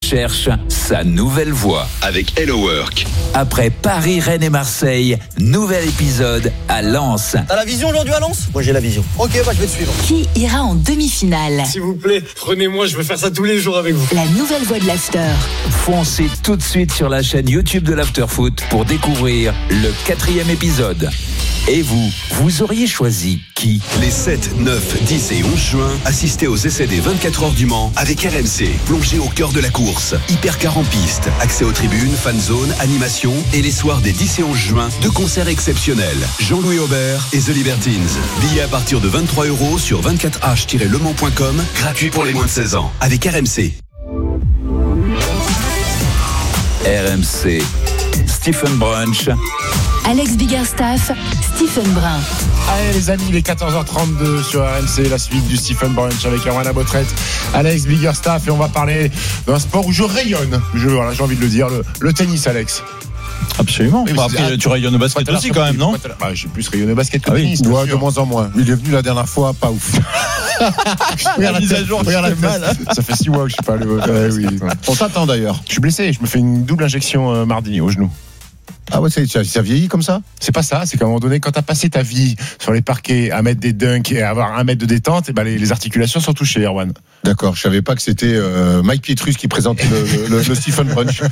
cherche sa nouvelle voie. Avec Hello Work. Après Paris, Rennes et Marseille, nouvel épisode à Lens. T'as la vision aujourd'hui à Lens ? Moi j'ai la vision. Ok, je vais te suivre. Qui ira en demi-finale ? S'il vous plaît, prenez-moi, je veux faire ça tous les jours avec vous. La nouvelle voix de l'After. Foncez tout de suite sur la chaîne YouTube de l'Afterfoot pour découvrir le 4e épisode. Et vous auriez choisi qui ? Les 7, 9, 10 et 11 juin, assistez aux essais des 24 heures du Mans avec RMC. Plongez au cœur de la course. Hypercar en piste, accès aux tribunes, fan zone, animation et les soirs des 10 et 11 juin, de concerts exceptionnels. Jean-Louis Aubert et The Libertines. Billets à partir de 23 € sur 24h-lemans.com, gratuit pour les moins de 16 ans. Avec RMC. RMC, Stephen Brunch. Alex Biggerstaff, Stephen Brun. Allez les amis, il est 14h32 sur RMC, la suite du Stephen Brunch avec Erwan Abotrette, Alex Biggerstaff, et on va parler d'un sport où je rayonne. J'ai envie de le dire, le tennis, Alex. Absolument. Oui, après, tu rayonnes au basket aussi quand même, non ? J'ai plus rayonné au basket que oui, tennis. De moins en moins. Il est venu la dernière fois, pas ouf. Regarde la mise à tête, jour, regarde la tu fais tête. mal, Ça fait 6 mois que je suis pas allé au Oui. On t'attend d'ailleurs. Je suis blessé, je me fais une double injection mardi au genou. Ah ouais, ça vieillit comme ça ? C'est pas ça, c'est qu'à un moment donné, quand t'as passé ta vie sur les parquets à mettre des dunks et à avoir 1 mètre de détente, et ben les articulations sont touchées, Erwan. D'accord, je savais pas que c'était Mike Pietrus qui présentait le Stephen Brunch.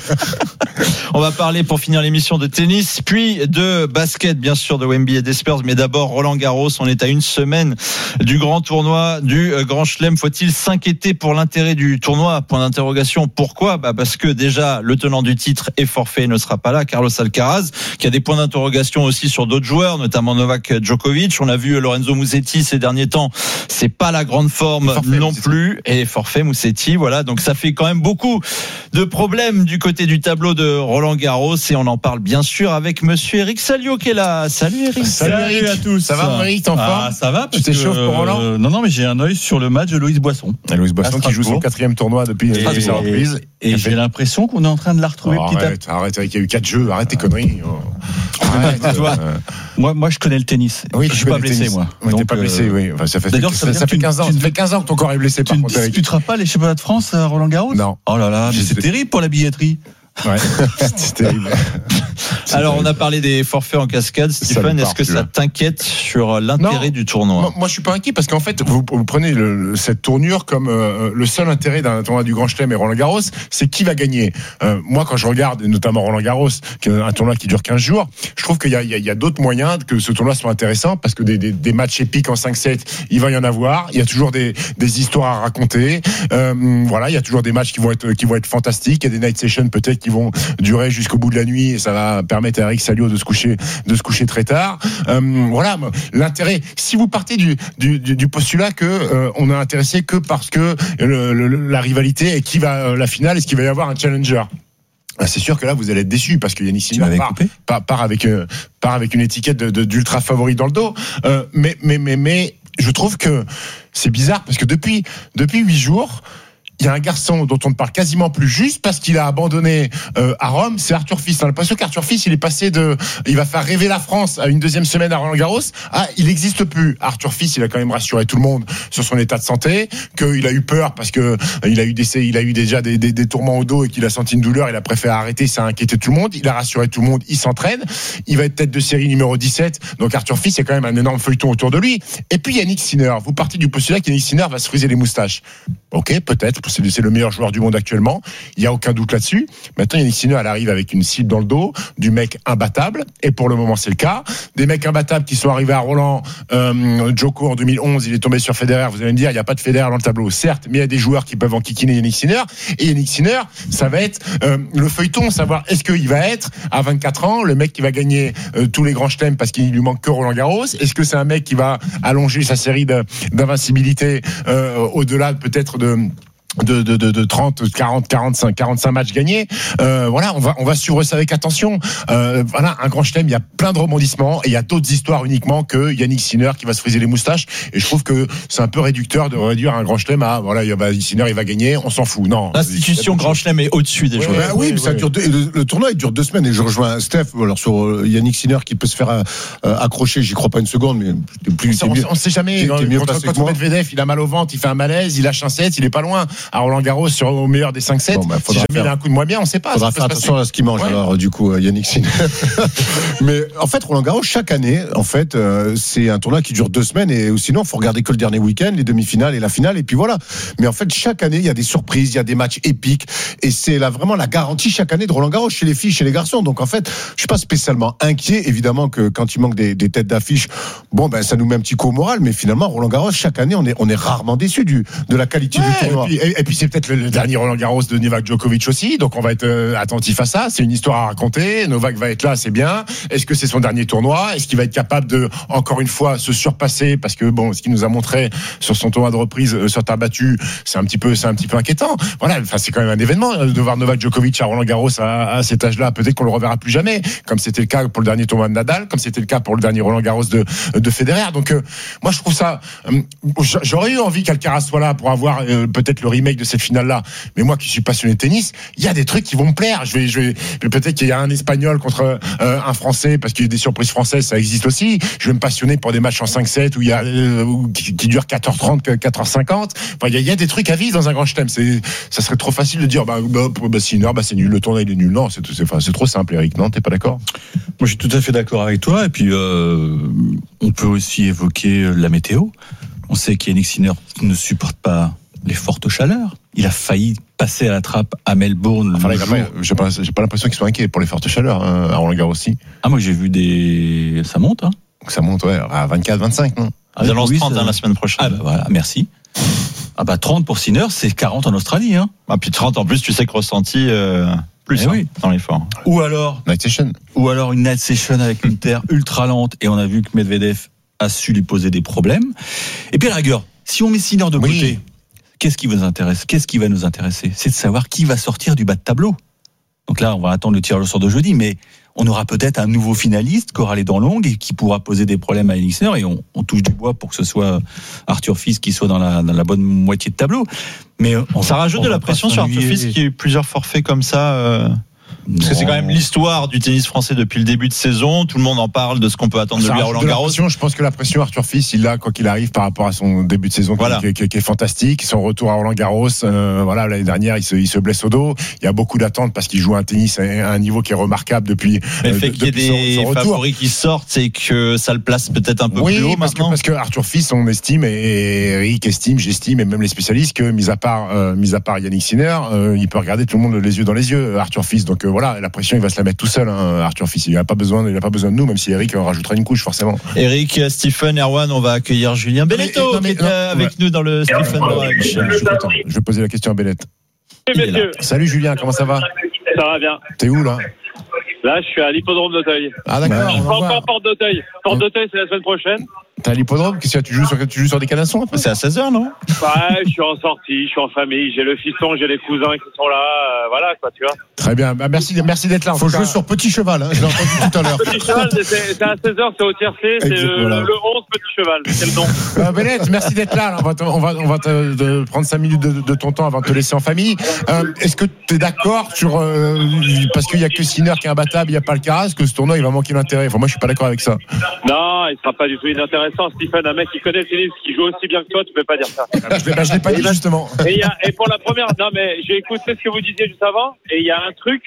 On va parler pour finir l'émission de tennis, puis de basket, bien sûr, de Wemby et des Spurs, mais d'abord Roland Garros. On est à une semaine du grand tournoi, du Grand Chelem. Faut-il s'inquiéter pour l'intérêt du tournoi ? Point d'interrogation. Pourquoi ? Parce que déjà, le tenant du titre est forfait et ne sera pas là, Carlos Alcaraz, qui a des points d'interrogation aussi sur d'autres joueurs, notamment Novak Djokovic. On a vu Lorenzo Musetti ces derniers temps, c'est pas la grande forme non plus. Et forfait Musetti, voilà. Donc ça fait quand même beaucoup de problèmes du côté du tableau de Roland Garros, et on en parle bien sûr avec monsieur Eric Salio qui est là. Salut Eric. Salut à tous. Ça va Eric, t'es en forme ? Ça va. Tu t'échauffes pour Roland ? Non, mais j'ai un œil sur le match de Loïs Boisson. Loïs Boisson qui joue son 4e tournoi depuis sa reprise. Et j'ai l'impression qu'on est en train de la retrouver petit à petit. Arrête, Eric, il y a eu 4 jeux, arrête tes conneries. Arrête, moi je connais le tennis. Oui, je suis pas blessé, moi. Oui, t'es pas blessé, oui. Enfin, ça fait 15 ans. Ça fait 15 ans que ton corps est blessé, par contre, Eric. Tu ne disputeras pas les championnats de France à Roland Garros ? Non. Oh là là, mais c'est terrible pour la billetterie. Ouais, c'est terrible. Alors, on a parlé des forfaits en cascade. Stephen, est-ce que ça t'inquiète sur l'intérêt du tournoi ? Moi, je suis pas inquiet parce qu'en fait, vous prenez cette tournure comme le seul intérêt d'un tournoi du Grand Chelem et Roland Garros, c'est qui va gagner. Moi, quand je regarde, notamment Roland Garros, qui est un tournoi qui dure 15 jours, je trouve qu'il y a d'autres moyens que ce tournoi soit intéressant parce que des matchs épiques en 5-7, il va y en avoir. Il y a toujours des histoires à raconter. Voilà, il y a toujours des matchs qui vont être fantastiques. Il y a des night sessions peut-être qui vont durer jusqu'au bout de la nuit et ça va permettre à Eric Salio de se coucher très tard. Voilà, l'intérêt. Si vous partez du postulat que on est intéressé que parce que la rivalité et qui va la finale, est-ce qu'il va y avoir un challenger? C'est sûr que là vous allez être déçu parce que Yannick Sinner part avec une étiquette d'ultra favori dans le dos. Mais je trouve que c'est bizarre parce que depuis 8 jours. Il y a un garçon dont on ne parle quasiment plus juste parce qu'il a abandonné à Rome, c'est Arthur Fils. On a l'impression qu'Arthur Fils, il va faire rêver la France à une 2e semaine à Roland Garros. Il n'existe plus. Arthur Fils, il a quand même rassuré tout le monde sur son état de santé, qu'il a eu peur parce que il a eu déjà des tourments au dos et qu'il a senti une douleur. Il a préféré arrêter, ça a inquiété tout le monde. Il a rassuré tout le monde, il s'entraîne. Il va être tête de série numéro 17. Donc Arthur Fils, il y a quand même un énorme feuilleton autour de lui. Et puis Yannick Sinner. Vous partez du postulat qu'Yannick Sinner va se friser les moustaches. Ok, peut-être. C'est le meilleur joueur du monde actuellement. Il n'y a aucun doute là-dessus. Maintenant, Yannick Sinner, elle arrive avec une cible dans le dos, du mec imbattable. Et pour le moment, c'est le cas. Des mecs imbattables qui sont arrivés à Roland. Djoko, en 2011, il est tombé sur Federer. Vous allez me dire, il n'y a pas de Federer dans le tableau. Certes, mais il y a des joueurs qui peuvent enquiquiner Yannick Sinner. Et Yannick Sinner, ça va être le feuilleton, savoir est-ce qu'il va être, à 24 ans, le mec qui va gagner tous les grands chelems parce qu'il lui manque que Roland Garros. Est-ce que c'est un mec qui va allonger sa série d'invincibilité au-delà peut-être de 30, 40, 45 matchs gagnés. Voilà, on va suivre ça avec attention. Voilà, un grand chelem, il y a plein de rebondissements et il y a d'autres histoires uniquement que Yannick Sinner qui va se friser les moustaches. Et je trouve que c'est un peu réducteur de réduire un grand chelem à voilà, Sinner il va gagner, on s'en fout. Non. L'institution grand chelem est au-dessus des joueurs. Oui, mais ça dure le tournoi il dure 2 semaines et je rejoins Steph. Alors sur Yannick Sinner qui peut se faire accrocher, j'y crois pas une seconde, mais on sait jamais. Quand Medvedev, il a mal au ventre, il fait un malaise, il lâche un set, il est pas loin. à Roland-Garros au meilleur des 5-7. Bon, Si jamais il a un coup de moins bien, on sait pas. Faudra faire attention à ce qu'il mange, alors, du coup, Yannick Sinner. Mais en fait, Roland-Garros, chaque année, en fait, c'est un tournoi qui dure 2 semaines, et sinon, il faut regarder que le dernier week-end, les demi-finales et la finale, et puis voilà. Mais en fait, chaque année, il y a des surprises, il y a des matchs épiques, et c'est là vraiment la garantie chaque année de Roland-Garros chez les filles, chez les garçons. Donc en fait, je suis pas spécialement inquiet. Évidemment que quand il manque des têtes d'affiche, bon ben ça nous met un petit coup au moral. Mais finalement, Roland-Garros, chaque année, on est rarement déçu de la qualité du tournoi. Et puis c'est peut-être le dernier Roland-Garros de Novak Djokovic aussi. Donc on va être attentif à ça. C'est une histoire à raconter. Novak va être là, c'est bien. Est-ce que c'est son dernier tournoi? Est-ce qu'il va être capable de encore une fois se surpasser? Parce que bon, ce qu'il nous a montré sur son tournoi de reprise sur terre battue, c'est un petit peu inquiétant. Voilà, enfin c'est quand même un événement de voir Novak Djokovic à Roland-Garros à cet âge-là. Peut-être qu'on le reverra plus jamais, comme c'était le cas pour le dernier tournoi de Nadal, comme c'était le cas pour le dernier Roland-Garros de Federer. Donc moi je trouve ça, j'aurais eu envie qu'Alcaraz soit là pour avoir peut-être le remake de cette finale-là. Mais moi qui suis passionné de tennis, il y a des trucs qui vont me plaire. Je vais peut-être qu'il y a un Espagnol contre un Français, parce qu'il y a des surprises françaises, ça existe aussi. Je vais me passionner pour des matchs en 5-7 où il y a qui durent 4h30, 4h50. Enfin, il y a des trucs à vivre dans un grand chelem. Ça serait trop facile de dire Sinner, c'est nul, le tournoi il est nul. Non, c'est trop simple, Eric. Non, t'es pas d'accord? Moi, je suis tout à fait d'accord avec toi. Et puis, on peut aussi évoquer la météo. On sait qu'Yannick Sinner ne supporte pas les fortes chaleurs. Il a failli passer à la trappe à Melbourne. Enfin, j'ai pas l'impression qu'ils soient inquiets pour les fortes chaleurs à Roland-Garros aussi. Ah, moi j'ai vu ça monte. Hein. Ça monte, ouais, à 24, 25, non? Ils annoncent 30 la semaine prochaine. Ah, voilà, merci. 30 pour Sinner, c'est 40 en Australie. Hein. Puis 30 en plus, tu sais que ressenti plus oui. Dans l'effort. Ou alors night session. Ou alors une night session avec une terre ultra lente, et on a vu que Medvedev a su lui poser des problèmes. Et puis à la rigueur, si on met Sinner de côté, qu'est-ce qui vous intéresse? Qu'est-ce qui va nous intéresser? C'est de savoir qui va sortir du bas de tableau. Donc là, on va attendre le tirage au sort de jeudi, mais on aura peut-être un nouveau finaliste qui aura les dents longues et qui pourra poser des problèmes à Yannick Sinner, et on touche du bois pour que ce soit Arthur Fils qui soit dans la bonne moitié de tableau. Mais ça rajoute de la pression sur Arthur Fils qui a eu plusieurs forfaits comme ça. Parce que c'est quand même l'histoire du tennis français depuis le début de saison. Tout le monde en parle de ce qu'on peut attendre de lui à Roland-Garros. Je pense que la pression, Arthur Fils, il l'a quoi qu'il arrive par rapport à son début de saison qui est fantastique. Son retour à Roland-Garros, l'année dernière, il se blesse au dos. Il y a beaucoup d'attentes parce qu'il joue un tennis à un niveau qui est remarquable depuis. Mais le fait qu'il y ait des favoris qui sortent, c'est que ça le place peut-être un peu plus haut maintenant. Parce que Arthur Fils, on estime, et Eric estime, j'estime, et même les spécialistes, que mis à part Yannick Sinner, il peut regarder tout le monde les yeux dans les yeux, Arthur Fils. Donc voilà, la pression, il va se la mettre tout seul, Arthur Fils. Il n'a pas besoin de nous, même si Eric en rajoutera une couche, forcément. Eric, Stephen, Erwan, on va accueillir Julien Belletto avec nous dans le Stephen Brunch. Je vais poser la question à Bellette. Salut Julien, comment ça va? Ça va bien. T'es où là? Là, je suis à l'hippodrome d'Auteuil. Ah d'accord. Je suis pas encore Porte d'Auteuil. Porte d'Auteuil, c'est la semaine prochaine. T'es à l'hippodrome? Qu'est-ce que tu joues sur des canassons? C'est à 16h, non? Ouais, je suis en sortie, je suis en famille, j'ai le fiston, j'ai les cousins qui sont là, voilà quoi, tu vois. Très bien, merci d'être là. Faut jouer sur petit cheval, je l'ai entendu tout à l'heure. Petit cheval, c'est à 16h, c'est au tiercé, c'est le 11 petit cheval, c'est le nom. Bennett, merci d'être là. On va te prendre 5 minutes de ton temps avant de te laisser en famille. Est-ce que tu es d'accord sur parce qu'il y a que Sinner qui est imbattable, il n'y a pas Alcaraz, que ce tournoi il va manquer d'intérêt? Enfin, moi je suis pas d'accord avec ça. Non, il sera pas du tout inintéressant. Stephen, un mec qui connaît le tennis, qui joue aussi bien que toi, tu peux pas dire ça. Je l'ai pas dit justement. Et pour la première, non mais j'ai écouté ce que vous disiez juste avant, et il y a un truc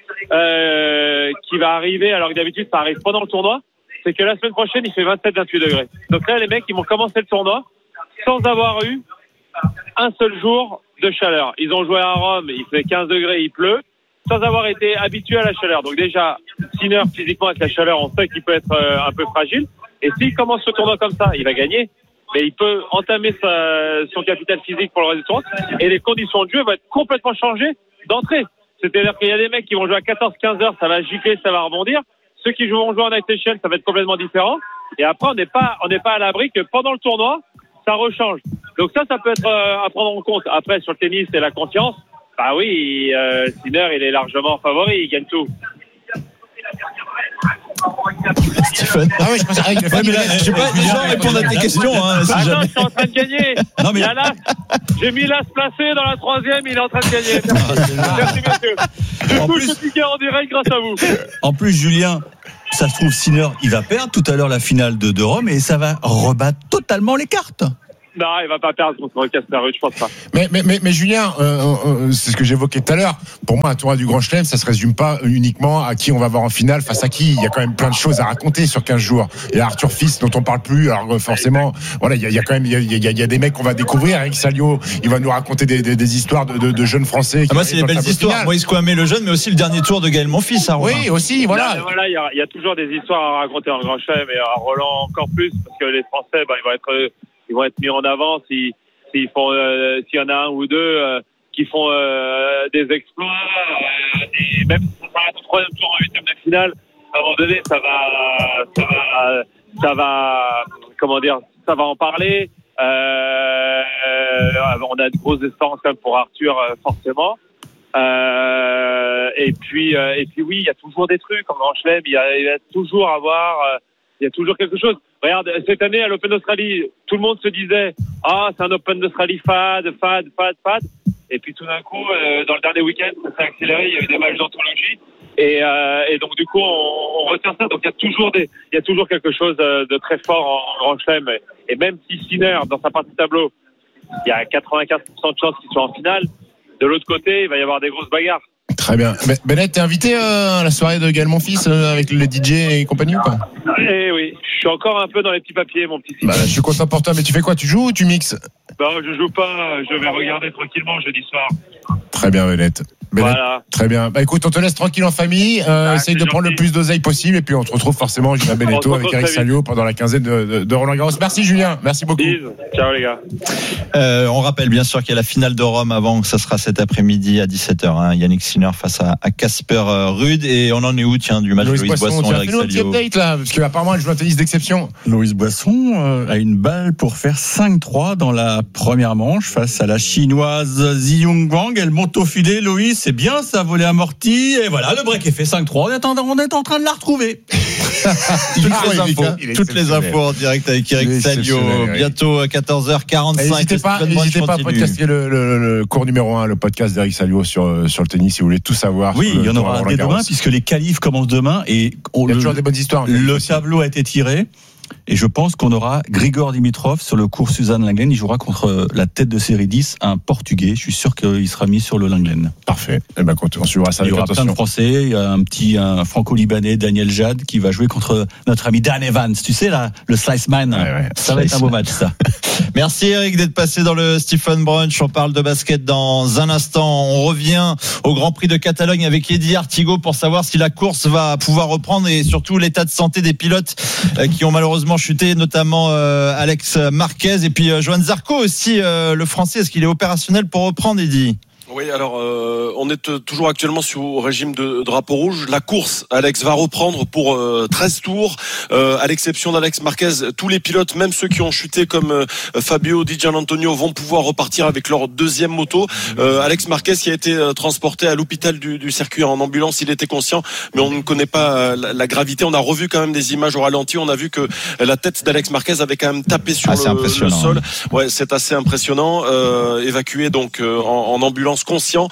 qui va arriver, alors que d'habitude ça arrive pendant le tournoi, c'est que la semaine prochaine il fait 27-28 degrés. Donc là les mecs ils vont commencer le tournoi sans avoir eu un seul jour de chaleur. Ils ont joué à Rome, il fait 15 degrés, il pleut, sans avoir été habitué à la chaleur. Donc déjà, Sinner physiquement avec la chaleur, on sait qu'il peut être un peu fragile. Et s'il commence ce tournoi comme ça, il va gagner. Mais il peut entamer son capital physique pour le reste du tournoi. Et les conditions de jeu vont être complètement changées d'entrée. C'est-à-dire qu'il y a des mecs qui vont jouer à 14-15 heures, ça va gicler, ça va rebondir. Ceux qui vont jouer en night session, ça va être complètement différent. Et après, on n'est pas à l'abri que pendant le tournoi, ça rechange. Donc ça peut être à prendre en compte. Après, sur le tennis et la confiance, bah oui, Sinner, il est largement favori, il gagne tout. Stephen. Ah oui, je pense que je sais pas déjà répondre à tes questions. Je suis en train de gagner. Non, mais... J'ai mis l'as placé dans la 3e, il est en train de gagner. Merci messieurs. Du coup, je suis en direct grâce à vous. En plus, Julien, ça se trouve, Sinner, il va perdre tout à l'heure la finale de Rome, et ça va rebattre totalement les cartes. Non, il va pas perdre contre Casper Ruud, je pense pas. Mais Julien, c'est ce que j'évoquais tout à l'heure. Pour moi, un tournoi du Grand Chelem, ça se résume pas uniquement à qui on va voir en finale, face à qui. Il y a quand même plein de choses à raconter sur 15 jours. Il y a Arthur Fils dont on parle plus. Alors forcément, voilà, il y a quand même, il y a des mecs qu'on va découvrir. Eric Salio, il va nous raconter des histoires de jeunes Français. Moi, c'est les belles histoires. Moïse Kouamé le jeune, mais aussi le dernier tour de Gaël Monfils. Oui, aussi, voilà. Il y a toujours des histoires à raconter dans le Grand Chelem, et à Roland encore plus, parce que les Français, ils vont être mis en avant s'ils font, s'il y en a un ou deux qui font des exploits, même si ça s'arrête au troisième tour en huitième de finale, à un moment donné, ça va, comment dire, ça va en parler. On a de grosses espérances quand même pour Arthur, forcément. Et puis oui, il y a toujours des trucs en Grand Chelem, il va toujours avoir, il y a toujours quelque chose. Regarde, cette année à l'Open d'Australie, tout le monde se disait c'est un Open d'Australie fade. Et puis tout d'un coup, dans le dernier week-end, ça s'est accéléré, il y a eu des matchs d'anthologie. Et donc du coup, on retient ça. Donc il y a toujours quelque chose de très fort en Grand Chelem. Et même si Sinner, dans sa partie tableau, il y a 95% de chances qu'il soit en finale, de l'autre côté, il va y avoir des grosses bagarres. Très bien. Bennett, t'es invité à la soirée de Gaël Monfils avec les DJ et compagnie ou pas? Eh oui, je suis encore un peu dans les petits papiers, mon petit. Je suis content pour toi, mais tu fais quoi? Tu joues ou tu mixes? Je joue pas, je vais regarder tranquillement jeudi soir. Très bien, Bennett. Voilà. Très bien. Écoute, on te laisse tranquille en famille. Essaye de prendre le plus d'oseille possible. Et puis, on te retrouve forcément, Julien Benetto, avec Eric Salio pendant la quinzaine de Roland Garros. Merci, Julien. Merci beaucoup. Ciao, les gars. On rappelle bien sûr qu'il y a la finale de Rome avant, ça sera cet après-midi à 17h. Yannick Sinner face à Casper Ruud. Et on en est où, du match de Loïs Boisson, Eric Salio? Update, là, parce qu'apparemment, elle joue un tennis d'exception. Loïs Boisson a une balle pour faire 5-3 dans la première manche face à la chinoise Ziyong Wang. Elle monte au filet, Loïs. C'est bien, ça volé amorti. Et voilà, le break est fait 5-3. On est en train de la retrouver. Toutes les infos en direct avec Eric Salio. Bientôt à 14h45. N'hésitez pas à podcaster le cours numéro 1, le podcast d'Eric Salio sur le tennis, si vous voulez tout savoir. Oui, il y en aura un dès demain, puisque les qualifs commencent demain. Et il y a toujours des bonnes histoires. Le tableau a été tiré. Et je pense qu'on aura Grigor Dimitrov sur le cours Suzanne Lenglen. Il jouera contre la tête de série 10, un Portugais. Je suis sûr qu'il sera mis sur le Lenglen. Parfait. On suivra ça. Il y aura plein de Français. Il y a un franco-libanais, Daniel Jad, qui va jouer contre notre ami Dan Evans. Tu sais, là, le Sliceman. Ouais. Ça va être un beau match, ça. Merci Eric d'être passé dans le Stephen Brunch. On parle de basket dans un instant. On revient au Grand Prix de Catalogne avec Eddie Artigo pour savoir si la course va pouvoir reprendre et surtout l'état de santé des pilotes qui ont malheureusement chuté, notamment Alex Marquez et puis Johan Zarco aussi, le Français. Est-ce qu'il est opérationnel pour reprendre, Eddie? Oui, alors on est toujours actuellement sous régime de drapeau rouge. La course, Alex, va reprendre pour 13 tours. À l'exception d'Alex Marquez, tous les pilotes, même ceux qui ont chuté comme Fabio Di Gianantonio, vont pouvoir repartir avec leur deuxième moto. Alex Marquez qui a été transporté à l'hôpital du circuit en ambulance, il était conscient, mais on ne connaît pas la gravité. On a revu quand même des images au ralenti. On a vu que la tête d'Alex Marquez avait quand même tapé sur le sol. Ouais, c'est assez impressionnant. Évacué donc en ambulance conscient.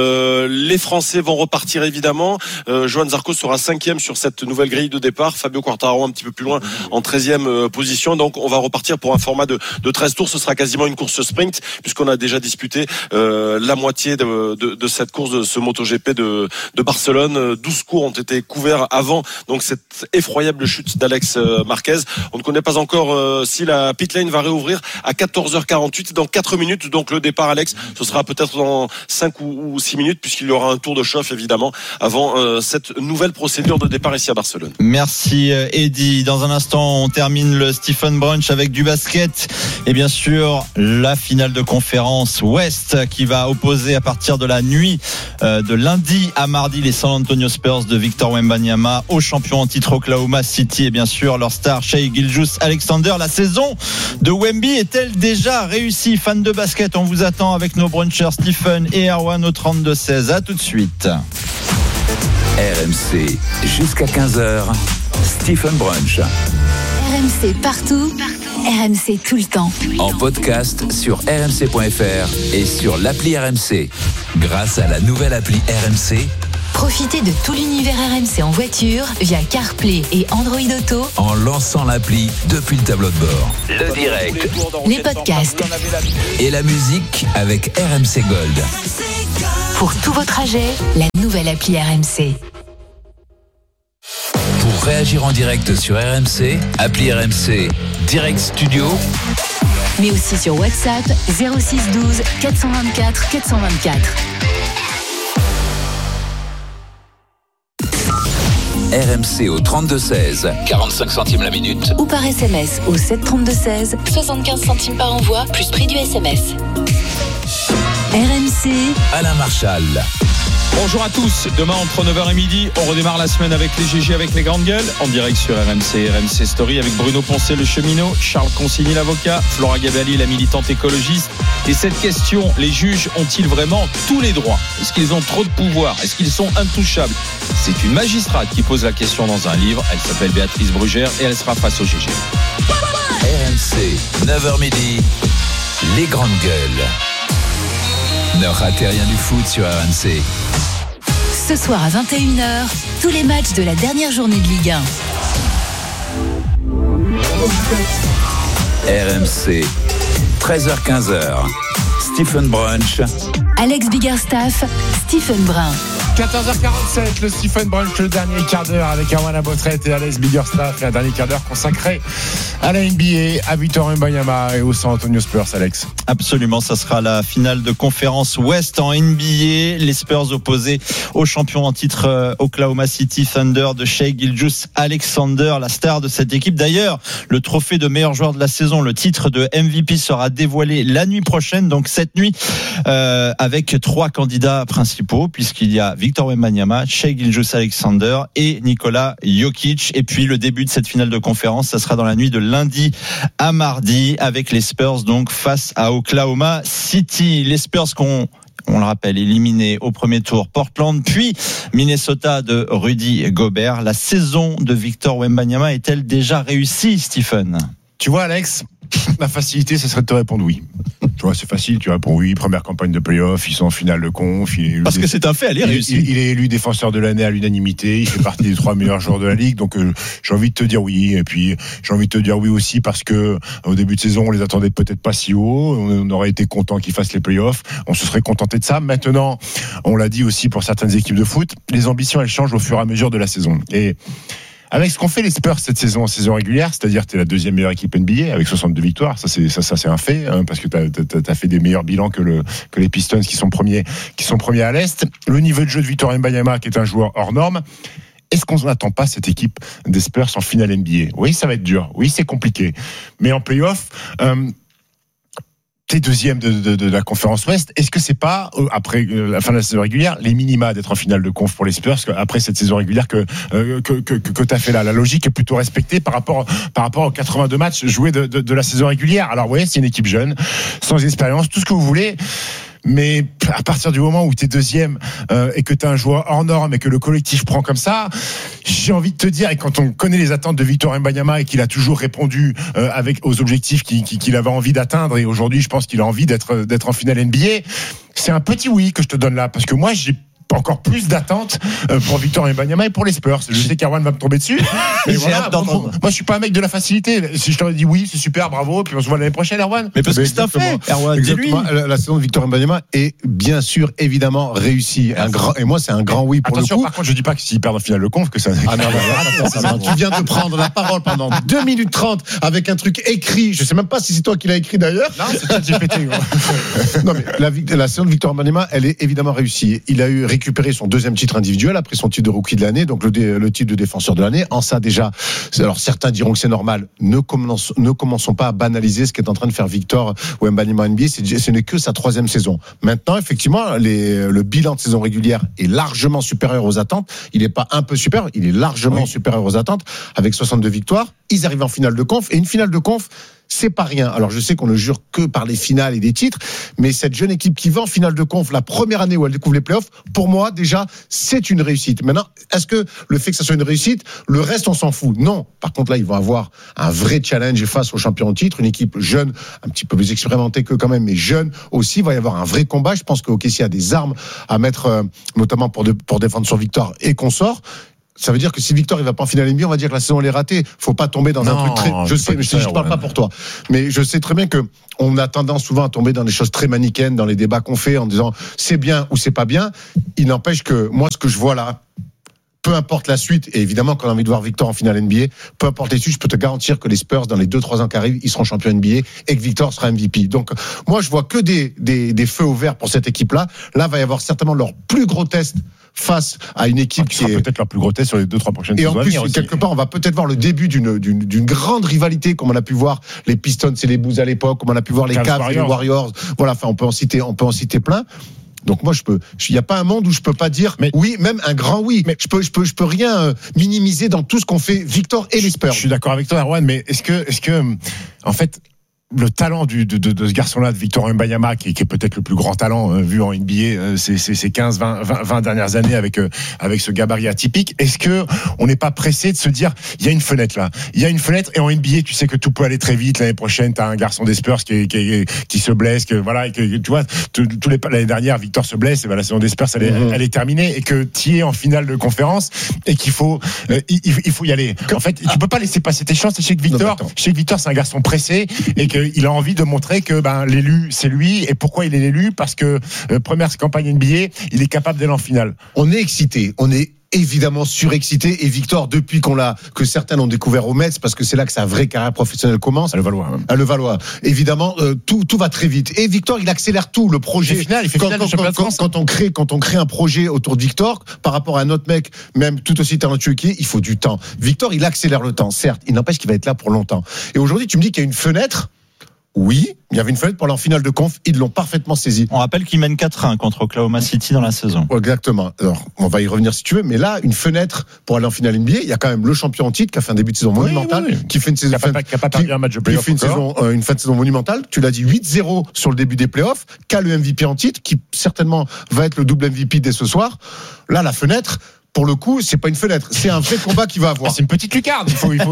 Les Français vont repartir évidemment. Johan Zarco sera 5e sur cette nouvelle grille de départ. Fabio Quartararo un petit peu plus loin en 13e position. Donc on va repartir pour un format de 13 tours. Ce sera quasiment une course sprint puisqu'on a déjà disputé la moitié de cette course de ce MotoGP de Barcelone. 12 cours ont été couverts avant donc cette effroyable chute d'Alex Marquez. On ne connaît pas encore si la pit lane va réouvrir à 14h48 dans 4 minutes. Donc le départ, Alex, ce sera peut-être dans 5 ou 6 minutes puisqu'il y aura un tour de chauffe évidemment avant cette nouvelle procédure de départ ici à Barcelone. Merci Eddy. Dans un instant on termine le Stephen Brunch avec du basket et bien sûr la finale de conférence Ouest qui va opposer à partir de la nuit de lundi à mardi les San Antonio Spurs de Victor Wembanyama aux champions en titre Oklahoma City et bien sûr leur star Shai Gilgeous-Alexander. La saison de Wemby est-elle déjà réussie? Fans de basket, on vous attend avec nos brunchers Stephen et Erwan au 32-16. À tout de suite. RMC jusqu'à 15h. Stephen Brunch. RMC partout. RMC tout le temps. En podcast sur rmc.fr et sur l'appli RMC. Grâce à la nouvelle appli RMC, Profitez de tout l'univers RMC en voiture via CarPlay et Android Auto En lançant l'appli depuis le tableau de bord. Le direct les podcasts et la musique avec RMC Gold. pour tous vos trajets. La nouvelle appli RMC. Pour réagir en direct sur RMC, appli RMC Direct Studio, Mais aussi sur WhatsApp 06 12 424 424. RMC au 32-16, 45 centimes la minute. Ou par SMS au 732 16, 75 centimes par envoi, plus prix du SMS. RMC, Alain Marchal. Bonjour à tous, demain entre 9h et midi, on redémarre la semaine avec les GG avec les grandes gueules, en direct sur RMC, RMC Story avec Bruno Poncet le cheminot, Charles Consigny l'avocat, Flora Gabali la militante écologiste. Et cette question, les juges ont-ils vraiment tous les droits? Est-ce qu'ils ont trop de pouvoir? Est-ce qu'ils sont intouchables? C'est une magistrate qui pose la question dans un livre, elle s'appelle Béatrice Brugère et elle sera face au GG. RMC, 9h midi, les grandes gueules. Ne ratez rien du foot sur RMC. ce soir à 21h, tous les matchs de la dernière journée de Ligue 1. RMC, 13h-15h, Stephen Brunch. Alex Biggerstaff, Stephen Brun. 14h47, le Stephen Brunch, le dernier quart d'heure avec Erwan Abotret et Alex Biggerstaff, et un dernier quart d'heure consacré à la NBA, à Victor Wembanyama et au San Antonio Spurs, Alex. Absolument, ça sera la finale de conférence Ouest en NBA. Les Spurs opposés aux champions en titre Oklahoma City Thunder de Shai Gilgeous-Alexander, la star de cette équipe. D'ailleurs, le trophée de meilleur joueur de la saison, le titre de MVP sera dévoilé la nuit prochaine, donc cette nuit, avec 3 candidats principaux, puisqu'il y a Victor Wembanyama, Shai Gilgeous-Alexander et Nikola Jokic. Et puis le début de cette finale de conférence, ça sera dans la nuit de lundi à mardi, avec les Spurs donc face à Oklahoma City. Les Spurs qu'on, on le rappelle, éliminés au premier tour Portland, puis Minnesota de Rudy Gobert. La saison de Victor Wembanyama est-elle déjà réussie, Stephen? Tu vois, Alex, la facilité, ce serait de te répondre oui. Tu vois, c'est facile, tu réponds oui. Première campagne de play-off, ils sont en finale de conf. Parce que c'est un fait, elle est réussie. Il est élu défenseur de l'année à l'unanimité. Il fait partie des 3 meilleurs joueurs de la ligue. Donc, j'ai envie de te dire oui. Et puis, j'ai envie de te dire oui aussi parce que au début de saison, on les attendait peut-être pas si haut. On aurait été content qu'ils fassent les play-offs. On se serait contenté de ça. Maintenant, on l'a dit aussi pour certaines équipes de foot, les ambitions, elles changent au fur et à mesure de la saison. Et avec ce qu'ont fait les Spurs cette saison en saison régulière, c'est-à-dire que tu es la deuxième meilleure équipe NBA avec 62 victoires, ça c'est un fait, hein, parce que t'as fait des meilleurs bilans que les Pistons qui sont premiers à l'Est. Le niveau de jeu de Victor Wembanyama, qui est un joueur hors norme. Est-ce qu'on n'attend pas cette équipe des Spurs en finale NBA? Oui, ça va être dur. Oui, c'est compliqué. Mais en play-off, t'es deuxième de la conférence Ouest. Est-ce que c'est pas, après la fin de la saison régulière, les minima d'être en finale de conf pour les Spurs, après cette saison régulière que t'as fait là? La logique est plutôt respectée par rapport aux 82 matchs joués de la saison régulière. Alors, oui, c'est une équipe jeune, sans expérience, tout ce que vous voulez. Mais à partir du moment où tu es deuxième et que tu as un joueur hors norme et que le collectif prend comme ça, j'ai envie de te dire, et quand on connaît les attentes de Victor Wembanyama et qu'il a toujours répondu aux objectifs qu'il avait envie d'atteindre, et aujourd'hui je pense qu'il a envie d'être en finale NBA, c'est un petit oui que je te donne là, parce que moi j'ai encore plus d'attentes pour Victor Wembanyama et pour les Spurs. Je sais qu'Erwan va me tomber dessus. Mais voilà, moi, je suis pas un mec de la facilité. Si je t'aurais dit oui, c'est super, bravo, puis on se voit l'année prochaine, Erwan. Mais parce que c'est un fait, Erwan, dis-lui. La saison de Victor Wembanyama est bien sûr, évidemment, réussie. Et moi, c'est un grand oui pour attention, le coup. Par contre, je dis pas que s'ils perdent en finale de conf, que ça. Ah non, tu viens de prendre la parole pendant 2 minutes 30 avec un truc écrit. Je sais même pas si c'est toi qui l'as écrit d'ailleurs. Non, c'est toi qui GPT. Non, mais la saison de Victor Wembanyama, elle est évidemment réussie. Il a récupéré son deuxième titre individuel après son titre de rookie de l'année, donc le titre de défenseur de l'année. En ça, déjà, alors certains diront que c'est normal. Ne commençons pas à banaliser ce qu'est en train de faire Victor Wembanyama NBA. Ce n'est que sa 3e saison. Maintenant, effectivement, le bilan de saison régulière est largement supérieur aux attentes. Il n'est pas un peu supérieur, il est largement supérieur aux attentes. Avec 62 victoires, ils arrivent en finale de conf. Et une finale de conf, c'est pas rien. Alors je sais qu'on ne jure que par les finales et des titres, mais cette jeune équipe qui va en finale de conf la première année où elle découvre les playoffs, pour moi déjà c'est une réussite. Maintenant, est-ce que le fait que ça soit une réussite, le reste on s'en fout? Non. Par contre là, ils vont avoir un vrai challenge face aux champions en titre, une équipe jeune, un petit peu plus expérimentée que quand même, mais jeune aussi. Il va y avoir un vrai combat. Je pense que OKC a des armes à mettre, notamment pour défendre sur Victor et consorts. Ça veut dire que si Victor il va pas en finale NBA, on va dire que la saison elle est ratée. Faut pas tomber dans un truc très. Je sais, mais je parle pas pour toi. Mais je sais très bien que on a tendance souvent à tomber dans des choses très manichéennes dans les débats qu'on fait en disant c'est bien ou c'est pas bien. Il n'empêche que moi ce que je vois là, peu importe la suite, et évidemment qu'on a envie de voir Victor en finale NBA, peu importe les suites, je peux te garantir que les Spurs dans les 2-3 ans qui arrivent, ils seront champions NBA et que Victor sera MVP. Donc moi je vois que des feux au vert pour cette équipe-là. Là va y avoir certainement leur plus gros test face à une équipe qui sera est peut-être leur plus gros test sur les 2-3 prochaines saisons. Et en plus, quelque part, on va peut-être voir le début d'une grande rivalité, comme on a pu voir les Pistons et les Bulls à l'époque, comme on a pu voir les Cavs et les Warriors. Voilà, enfin, on peut en citer plein. Donc moi, il n'y a pas un monde où je peux pas dire oui, même un grand oui. Mais je peux rien minimiser dans tout ce qu'on fait Victor et les Spurs. Je suis d'accord avec toi, Erwan, mais est-ce que, en fait, le talent de ce garçon-là, de Victor Wembanyama, qui est peut-être le plus grand talent vu en NBA ces 15-20 dernières années avec ce gabarit atypique, est-ce que on n'est pas pressé de se dire il y a une fenêtre là, il y a une fenêtre, et en NBA tu sais que tout peut aller très vite. L'année prochaine t'as un garçon des Spurs qui se blesse, que voilà, et que tu vois l'année dernière Victor se blesse, et ben la saison des Spurs elle est terminée, et que tu es en finale de conférence et qu'il faut il faut y aller. En fait, tu peux pas laisser passer tes chances. Je sais que Victor c'est un garçon pressé, et que il a envie de montrer que l'élu c'est lui. Et pourquoi il est l'élu? Parce que première campagne NBA, il est capable d'aller en finale. On est excité, on est évidemment surexcité, et Victor, depuis que certains l'ont découvert au Mets, parce que c'est là que sa vraie carrière professionnelle commence. À Levallois. Évidemment, tout va très vite. Et Victor, il accélère tout, le projet. Il fait finale de championnat de France. Quand on crée un projet autour de Victor, par rapport à un autre mec, même tout aussi talentueux qui est, il faut du temps. Victor, il accélère le temps, certes. Il n'empêche qu'il va être là pour longtemps. Et aujourd'hui, tu me dis qu'il y a une fenêtre. Oui, il y avait une fenêtre pour aller en finale de conf, ils l'ont parfaitement saisi. On rappelle qu'ils mènent 4-1 contre Oklahoma City dans la saison. Exactement. Alors, on va y revenir si tu veux, mais là, une fenêtre pour aller en finale NBA, il y a quand même le champion en titre qui a fait un début de saison monumental, qui fait une saison qui a pas perdu un match de playoff, une fin de saison monumentale. Tu l'as dit, 8-0 sur le début des playoffs, qu'a le MVP en titre, qui certainement va être le double MVP dès ce soir. Là, la fenêtre, pour le coup, c'est pas une fenêtre, c'est un vrai combat qu'il va avoir. C'est une petite lucarne.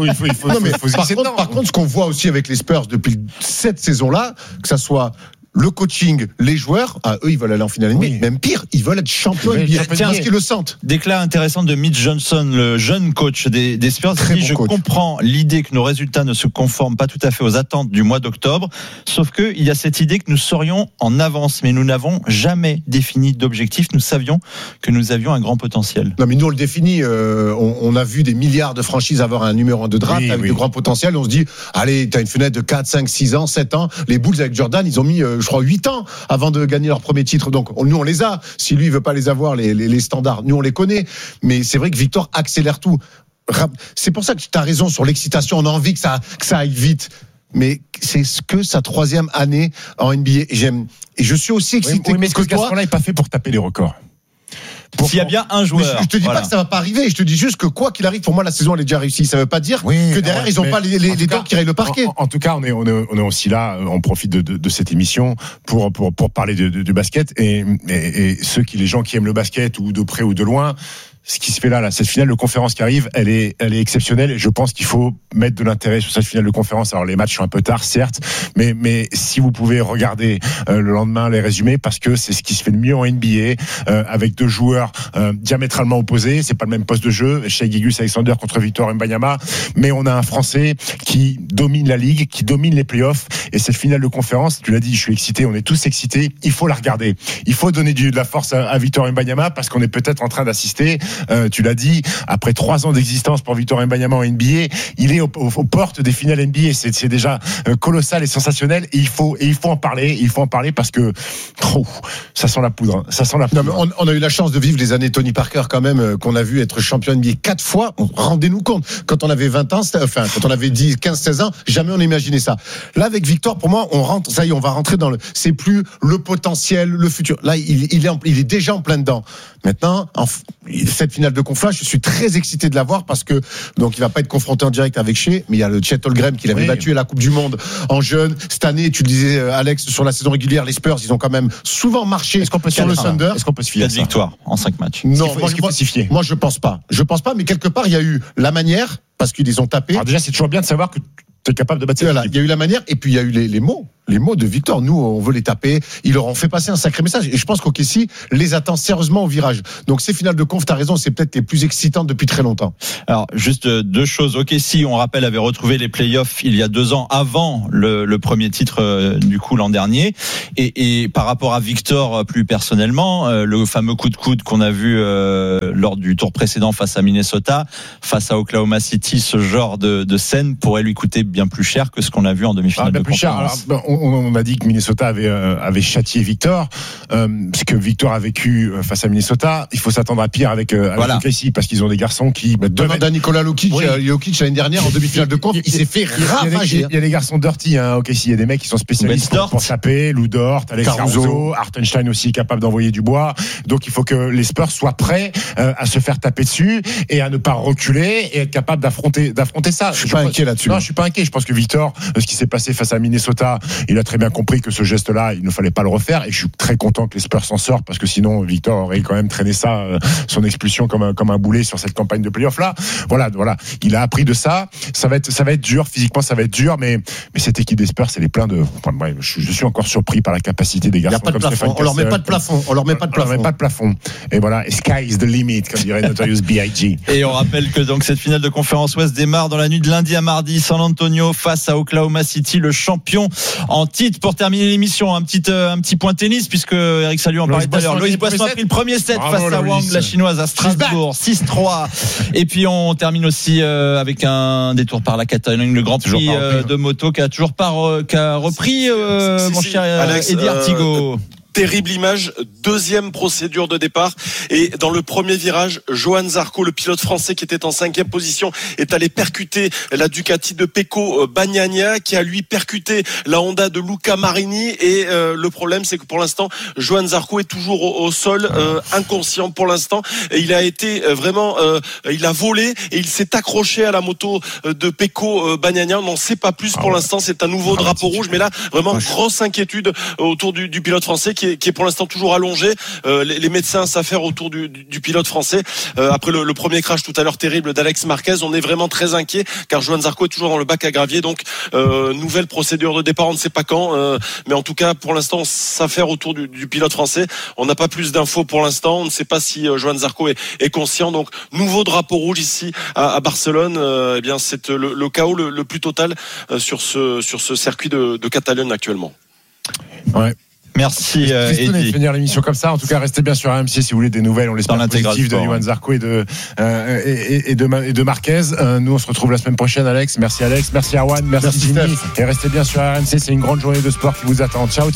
Par contre, ce qu'on voit aussi avec les Spurs depuis cette saison-là, que ça soit le coaching, les joueurs, eux, ils veulent aller en finale NBA. Même pire, ils veulent être champions NBA. Tiens, ce qu'ils le sentent. Déclat intéressant de Mitch Johnson, le jeune coach des Spurs. Je comprends l'idée que nos résultats ne se conforment pas tout à fait aux attentes du mois d'octobre. Sauf que il y a cette idée que nous serions en avance, mais nous n'avons jamais défini d'objectif. Nous savions que nous avions un grand potentiel. Non, mais nous, on le définit. On a vu des milliards de franchises avoir un numéro 1 de draft avec de grands potentiels. On se dit, allez, t'as une fenêtre de 4, 5, 6 ans, 7 ans. Les Bulls avec Jordan, ils ont mis, je crois, 8 ans avant de gagner leur premier titre. Donc, nous, on les a. Si lui, il veut pas les avoir, les standards, nous, on les connaît. Mais c'est vrai que Victor accélère tout. C'est pour ça que tu as raison sur l'excitation. On a envie que ça aille vite. Mais c'est que sa 3e année en NBA. Et je suis aussi excité. Oui, mais ce garçon-là n'est pas fait pour taper les records. S'il y a bien un joueur. Mais je te dis pas que ça va pas arriver. Je te dis juste que quoi qu'il arrive, pour moi, la saison elle est déjà réussie. Ça veut pas dire que derrière ils ont pas les dents qui rayent le parquet. En tout cas, on est aussi là. On profite de cette émission pour parler du basket, et les gens qui aiment le basket, ou de près ou de loin. Ce qui se fait là, cette finale de conférence qui arrive, elle est exceptionnelle, et je pense qu'il faut mettre de l'intérêt sur cette finale de conférence. Alors les matchs sont un peu tard, certes, mais si vous pouvez regarder le lendemain les résumés, parce que c'est ce qui se fait de mieux en NBA, avec deux joueurs diamétralement opposés. C'est pas le même poste de jeu, Shai Gilgeous-Alexander contre Victor Wembanyama, mais on a un Français qui domine la ligue, qui domine les playoffs, et cette finale de conférence, tu l'as dit, je suis excité, on est tous excités. Il faut la regarder, il faut donner de la force à Victor Wembanyama, parce qu'on est peut-être en train d'assister. Tu l'as dit, après 3 ans d'existence pour Victor Wembanyama en NBA, il est aux portes des finales NBA. C'est déjà colossal et sensationnel, et il faut en parler. Il faut en parler parce que ça sent la poudre. Ça sent la poudre. Non, mais on a eu la chance de vivre les années Tony Parker quand même, qu'on a vu être champion NBA 4 fois. Rendez-nous compte, quand on avait 20 ans, quand on avait 15-16 ans, jamais on imaginait ça. Là, avec Victor, pour moi, on rentre. Ça y est, on va rentrer dans c'est plus le potentiel, le futur. Là, il est déjà en plein dedans. Maintenant, cette finale de conf là, je suis très excité de la voir parce que donc il va pas être confronté en direct avec Shea, mais il y a le Chet Holmgren qui l'avait battu à la Coupe du Monde en jeune. Cette année, tu le disais Alex, sur la saison régulière, les Spurs, ils ont quand même souvent marché sur le Thunder. Est-ce qu'on peut se fier à 4 victoires en 5 matchs. Non, moi je pense pas. Je pense pas, mais quelque part il y a eu la manière parce qu'ils les ont tapés. Alors déjà, c'est toujours bien de savoir que tu es capable de battre. Voilà, il y a eu la manière et puis il y a eu les mots de Victor. Nous, on veut les taper. Ils leur ont fait passer un sacré message. Et je pense qu'OKC les attend sérieusement au virage. Donc ces finales de conf, t'as raison, c'est peut-être les plus excitantes depuis très longtemps. Alors, juste 2 choses. OKC, on rappelle, avait retrouvé les playoffs il y a 2 ans avant le premier titre du coup l'an dernier. Et par rapport à Victor, plus personnellement, le fameux coup de coude qu'on a vu lors du tour précédent face à Minnesota, face à Oklahoma City, ce genre de scène pourrait lui coûter bien plus cher que ce qu'on a vu en demi-finale de conférence. On a dit que Minnesota avait châtié Victor, c'est que Victor a vécu face à Minnesota. Il faut s'attendre à pire avec OKC parce qu'ils ont des garçons qui demande à Nikola Jokic l'année dernière en demi-finale de conf, il s'est fait ravager. Il y a des garçons dirty, OKC. Il y a des mecs qui sont spécialistes pour taper. Lou Dort, Alex Caruso, Hartenstein aussi est capable d'envoyer du bois. Donc il faut que les Spurs soient prêts à se faire taper dessus et à ne pas reculer et être capable d'affronter ça. Je suis pas inquiet là-dessus. Non, je suis pas inquiet. Je pense que Victor, ce qui s'est passé face à Minnesota, il a très bien compris que ce geste-là, il ne fallait pas le refaire. Et je suis très content que les Spurs s'en sortent parce que sinon, Victor aurait quand même traîné ça, son expulsion comme un boulet sur cette campagne de playoff-là. Voilà. Il a appris de ça. Ça va être dur. Physiquement, ça va être dur. Mais cette équipe des Spurs, elle est plein de. Je suis encore surpris par la capacité des garçons comme Stéphane Cassel. On leur met pas de plafond. Et voilà. Sky is the limit, comme dirait Notorious B.I.G. Et on rappelle que donc cette finale de conférence Ouest démarre dans la nuit de lundi à mardi. San Antonio face à Oklahoma City, le champion en titre. Pour terminer l'émission, un petit point tennis, puisque Eric Salio en parlait tout à l'heure. Loïs Boisson a pris le premier set face à Wang, la chinoise, à Strasbourg, 6-3. Et puis on termine aussi avec un détour par la Catalogne, le Grand Prix de moto qui a repris mon cher Alex, Eddie Artigo. Terrible image, 2e procédure de départ et dans le premier virage, Johan Zarco, le pilote français qui était en 5e position, est allé percuter la Ducati de Pecco Bagnaia qui a lui percuté la Honda de Luca Marini et le problème c'est que pour l'instant Johan Zarco est toujours au sol, inconscient pour l'instant, et il a été vraiment il a volé et il s'est accroché à la moto de Pecco Bagnaia. On n'en sait pas plus pour l'instant, c'est un nouveau drapeau rouge, mais là vraiment grosse inquiétude autour du pilote français qui est pour l'instant toujours allongé. Les médecins s'affairent autour du pilote français. Après le premier crash tout à l'heure terrible d'Alex Marquez, on est vraiment très inquiet car Johan Zarco est toujours dans le bac à gravier. Donc nouvelle procédure de départ, on ne sait pas quand, mais en tout cas pour l'instant on s'affaire autour du pilote français. On n'a pas plus d'infos pour l'instant. On ne sait pas si Johan Zarco est conscient. Donc nouveau drapeau rouge ici à Barcelone. Eh bien c'est le chaos le plus total sur ce circuit de Catalogne actuellement. Ouais. Merci Eddie. De finir l'émission comme ça. En tout cas, restez bien sur RMC si vous voulez des nouvelles. On l'espère positives de Johan Zarco et de Marquez. Nous, on se retrouve la semaine prochaine, Alex. Merci Alex, merci Arwan, merci Jimmy. Et restez bien sur RMC. C'est une grande journée de sport qui vous attend. Ciao.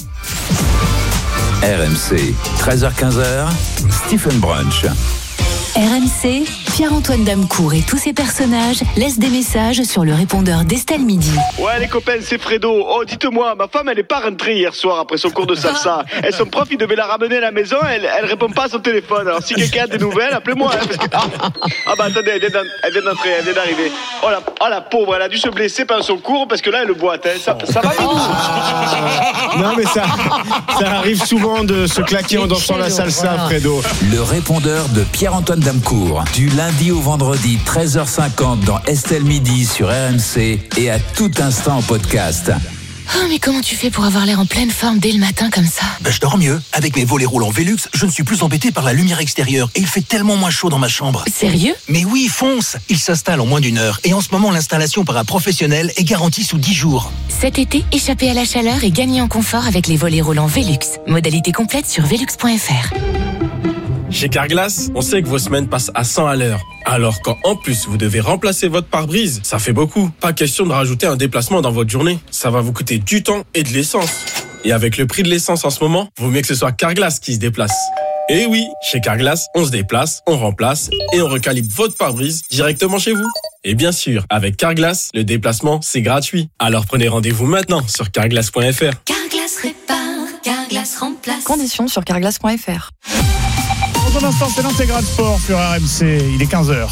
RMC, 13h-15h, Stephen Brunch. RMC, Pierre-Antoine Damecourt et tous ses personnages laissent des messages sur le répondeur d'Estelle Midi. Ouais les copains, c'est Fredo. Oh dites-moi, ma femme elle est pas rentrée hier soir après son cours de salsa. Et son prof il devait la ramener à la maison, elle répond pas à son téléphone. Alors si quelqu'un a des nouvelles, appelez-moi. Parce que... Ah bah attendez, elle vient d'entrer, elle vient d'arriver. Oh la pauvre, elle a dû se blesser pendant son cours parce que là elle boite. Ça va Non mais ça arrive souvent de se claquer en dansant la salsa, Fredo. Le répondeur de Pierre-Antoine Damecourt, du lundi au vendredi 13h50 dans Estelle Midi sur RMC et à tout instant en podcast. Oh, mais comment tu fais pour avoir l'air en pleine forme dès le matin comme ça ? Je dors mieux. Avec mes volets roulants Velux, je ne suis plus embêté par la lumière extérieure et il fait tellement moins chaud dans ma chambre. Sérieux ? Mais oui, fonce ! Il s'installe en moins d'1 heure et en ce moment l'installation par un professionnel est garantie sous 10 jours. Cet été, échappez à la chaleur et gagnez en confort avec les volets roulants Velux. Modalité complète sur velux.fr. Chez Carglass, on sait que vos semaines passent à 100 à l'heure. Alors quand en plus vous devez remplacer votre pare-brise, ça fait beaucoup. Pas question de rajouter un déplacement dans votre journée. Ça va vous coûter du temps et de l'essence. Et avec le prix de l'essence en ce moment, vaut mieux que ce soit Carglass qui se déplace. Et oui, chez Carglass, on se déplace, on remplace et on recalibre votre pare-brise directement chez vous. Et bien sûr, avec Carglass, le déplacement, c'est gratuit. Alors prenez rendez-vous maintenant sur carglass.fr. Carglass répare, Carglass remplace. Conditions sur carglass.fr. Dans un instant, c'est l'intégral sport sur RMC. Il est 15h.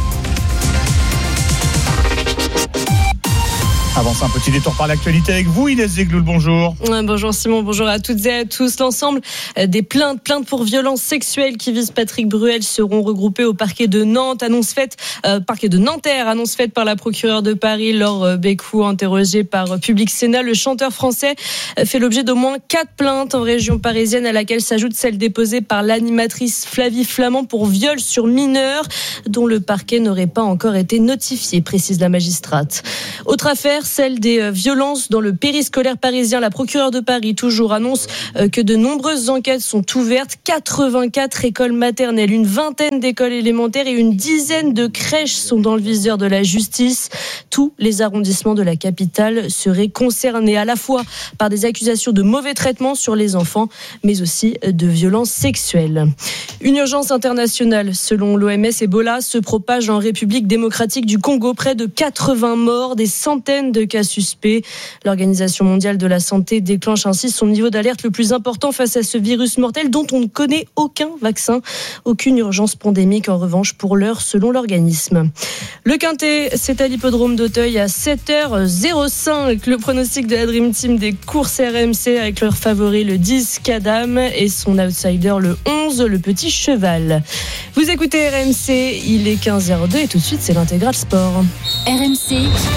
Avance un petit détour par l'actualité avec vous, Inès Zegloul, bonjour. Bonjour Simon, bonjour à toutes et à tous. L'ensemble des plaintes pour violences sexuelles qui visent Patrick Bruel seront regroupées au parquet de Nantes. Parquet de Nanterre, annonce faite par la procureure de Paris, Laure Bécou, interrogée par Public Sénat. Le chanteur français fait l'objet d'au moins 4 plaintes en région parisienne, à laquelle s'ajoute celle déposée par l'animatrice Flavie Flamand pour viol sur mineur, dont le parquet n'aurait pas encore été notifié, précise la magistrate. Autre affaire, celle des violences dans le périscolaire parisien. La procureure de Paris, toujours, annonce que de nombreuses enquêtes sont ouvertes. 84 écoles maternelles, une vingtaine d'écoles élémentaires et une dizaine de crèches sont dans le viseur de la justice. Tous les arrondissements de la capitale seraient concernés à la fois par des accusations de mauvais traitement sur les enfants, mais aussi de violences sexuelles. Une urgence internationale, selon l'OMS. Ebola se propage en République démocratique du Congo. Près de 80 morts, des centaines de cas suspects. L'Organisation mondiale de la santé déclenche ainsi son niveau d'alerte le plus important face à ce virus mortel dont on ne connaît aucun vaccin. Aucune urgence pandémique en revanche pour l'heure, selon l'organisme. Le Quintet, c'est à l'hippodrome d'Auteuil à 7h05. Le pronostic de la Dream Team des courses RMC avec leur favori le 10 Cadam et son outsider le 11, le Petit Cheval. Vous écoutez RMC, il est 15h02 et tout de suite c'est l'intégral sport. RMC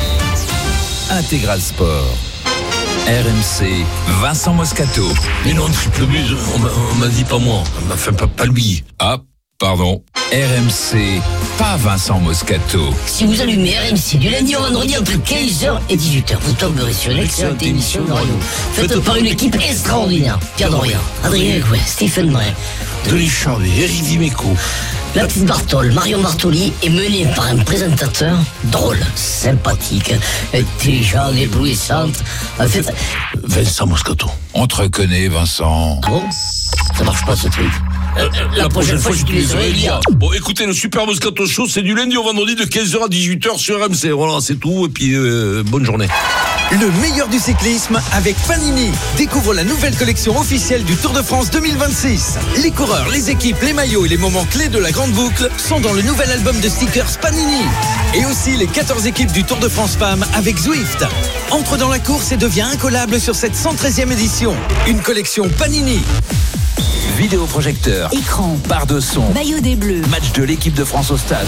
Intégral Sport. RMC, Vincent Moscato. Mais non, triple but, on m'a dit pas moi. Enfin, pas lui. Ah, pardon. RMC, pas Vincent Moscato. Si vous allumez RMC du lundi au vendredi entre 15h et 18h, vous tomberez sur une excellente émission de radio faite par une équipe extraordinaire. Pierre Dorian, Adrien Gouin, Stephen Brun, Denis Charvet, Eric Dimeco, la petite Bartoli, Marion Bartoli est menée par un présentateur drôle, sympathique, intelligent, éblouissante. En fait, Vincent Moscato. On te reconnaît, Vincent. Ah bon? Ça marche pas ce truc. La prochaine fois, j'utiliserai Elia. Bon, écoutez, le Super Moscato Show, c'est du lundi au vendredi de 15h à 18h sur RMC. Voilà, c'est tout. Et puis, bonne journée. Le meilleur du cyclisme avec Panini. Découvre la nouvelle collection officielle du Tour de France 2026. Les coureurs, les équipes, les maillots et les moments clés de la grande boucle sont dans le nouvel album de stickers Panini. Et aussi les 14 équipes du Tour de France Femmes avec Zwift. Entre dans la course et deviens incollable sur cette 113e édition. Une collection Panini. Vidéoprojecteur, écran, barre de son, maillot des Bleus, match de l'équipe de France au stade.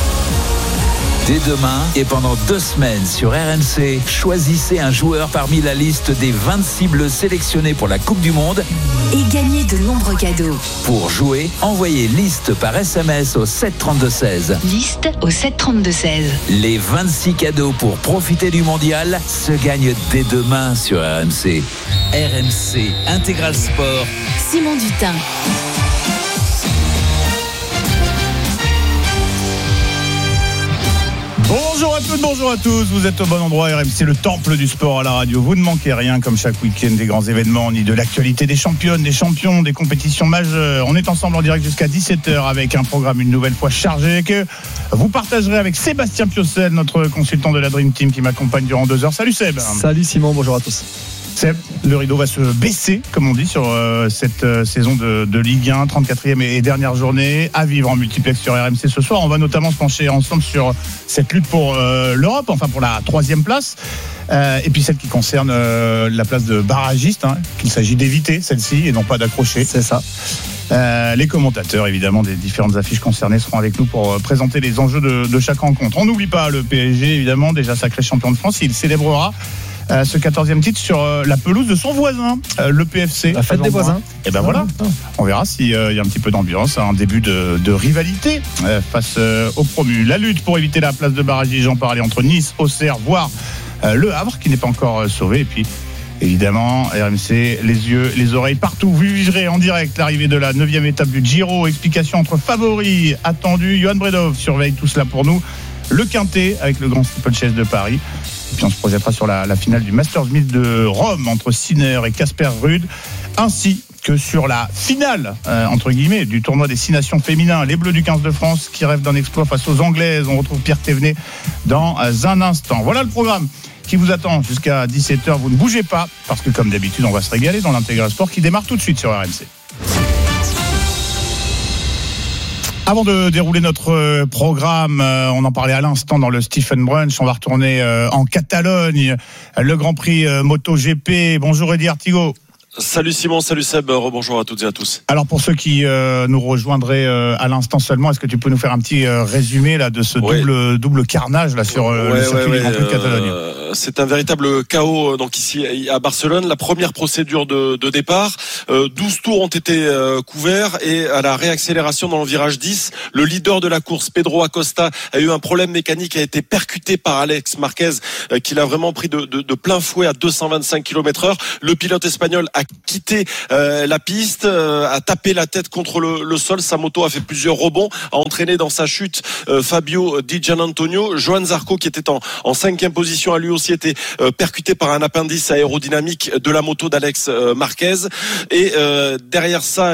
Dès demain et pendant 2 semaines sur RMC, choisissez un joueur parmi la liste des 26 bleus sélectionnés pour la Coupe du Monde et gagnez de nombreux cadeaux. Pour jouer, envoyez liste par SMS au 732-16. Liste au 732-16. Les 26 cadeaux pour profiter du mondial se gagnent dès demain sur RMC. RMC Intégral Sport. Simon Dutin. Bonjour à toutes, bonjour à tous, vous êtes au bon endroit, RMC, le temple du sport à la radio. Vous ne manquez rien comme chaque week-end des grands événements, ni de l'actualité des championnes, des champions, des compétitions majeures. On est ensemble en direct jusqu'à 17h avec un programme une nouvelle fois chargé que vous partagerez avec Sébastien Piocel, notre consultant de la Dream Team qui m'accompagne durant 2 heures. Salut Seb. Salut Simon, bonjour à tous. Seb, le rideau va se baisser, comme on dit, sur cette saison de Ligue 1, 34e et dernière journée, à vivre en multiplex sur RMC ce soir. On va notamment se pencher ensemble sur cette lutte pour l'Europe, enfin pour la 3e place, et puis celle qui concerne la place de barragiste, qu'il s'agit d'éviter celle-ci et non pas d'accrocher. C'est ça. Les commentateurs évidemment des différentes affiches concernées seront avec nous pour présenter les enjeux de chaque rencontre. On n'oublie pas le PSG évidemment, déjà sacré champion de France. Il célébrera ce 14e titre sur la pelouse de son voisin, le PFC. La fête des voisins. Et ben voilà, on verra s'il y a un petit peu d'ambiance, un début de rivalité face aux promus. La lutte pour éviter la place de barragiste, j'en parlais, entre Nice, Auxerre, voire Le Havre qui n'est pas encore sauvé. Et puis évidemment, RMC, les yeux, les oreilles partout. Vous vivrez en direct l'arrivée de la 9e étape du Giro. Explication entre favoris attendus. Johan Bredov surveille tout cela pour nous. Le Quintet avec le grand steeplechase de Paris. Et puis on se projettera sur la finale du Masters 1000 de Rome entre Sinner et Casper Ruud, ainsi que sur la finale, entre guillemets, du tournoi des 6 nations féminins, les Bleus du 15 de France qui rêvent d'un exploit face aux Anglaises. On retrouve Pierre Thévenet dans un instant. Voilà le programme qui vous attend jusqu'à 17h. Vous ne bougez pas, parce que comme d'habitude, on va se régaler dans l'Intégral Sport qui démarre tout de suite sur RMC. Avant de dérouler notre programme, on en parlait à l'instant dans le Stephen Brunch, on va retourner en Catalogne, le Grand Prix MotoGP. Bonjour Eddie Artigo. Salut Simon, salut Seb, rebonjour à toutes et à tous. Alors pour ceux qui nous rejoindraient à l'instant seulement, est-ce que tu peux nous faire un petit résumé là de ce double carnage là sur le circuit du Grand Prix de Catalogne? C'est un véritable chaos donc ici à Barcelone. La première procédure de départ, 12 tours ont été couverts et à la réaccélération dans le virage 10, le leader de la course, Pedro Acosta, a eu un problème mécanique, a été percuté par Alex Marquez qui l'a vraiment pris de plein fouet à 225 km/h. Le pilote espagnol a quitté la piste, a tapé la tête contre le sol. Sa moto a fait plusieurs rebonds, a entraîné dans sa chute Fabio Di Gianantonio. Johan Zarco, qui était en 5e position, a lui aussi été percuté par un appendice aérodynamique de la moto d'Alex Marquez. Et derrière ça,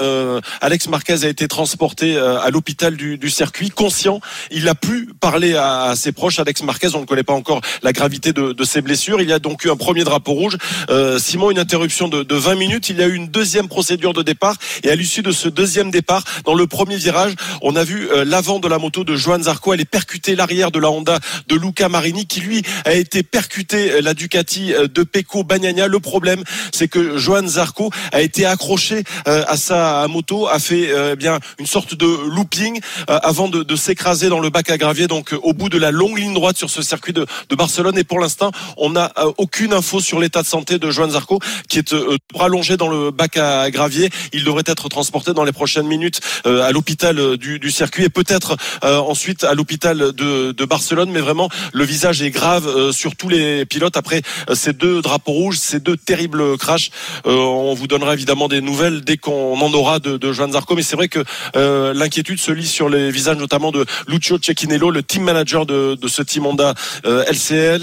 Alex Marquez a été transporté à l'hôpital du circuit, conscient. Il a pu parler à ses proches. Alex Marquez, on ne connaît pas encore la gravité de ses blessures. Il y a donc eu un premier drapeau rouge. Simon, une interruption de 20 minutes. Il y a eu une deuxième procédure de départ et à l'issue de ce deuxième départ, dans le premier virage, on a vu l'avant de la moto de Johan Zarco aller percuter l'arrière de la Honda de Luca Marini qui lui a été percuté la Ducati de Pecco Bagnaia. Le problème, c'est que Johan Zarco a été accroché à sa moto, a fait une sorte de looping avant de s'écraser dans le bac à gravier, donc au bout de la longue ligne droite sur ce circuit de Barcelone. Et pour l'instant, on n'a aucune info sur l'état de santé de Johan Zarco qui est rallongé dans le bac à gravier. Il devrait être transporté dans les prochaines minutes à l'hôpital du circuit et peut-être ensuite à l'hôpital de Barcelone. Mais vraiment, le visage est grave sur tous les pilotes après ces deux drapeaux rouges, ces deux terribles crashs. On vous donnera évidemment des nouvelles dès qu'on en aura de Johan Zarco. Mais c'est vrai que l'inquiétude se lit sur les visages notamment de Lucio Cecchinello, le team manager de ce team Honda LCL.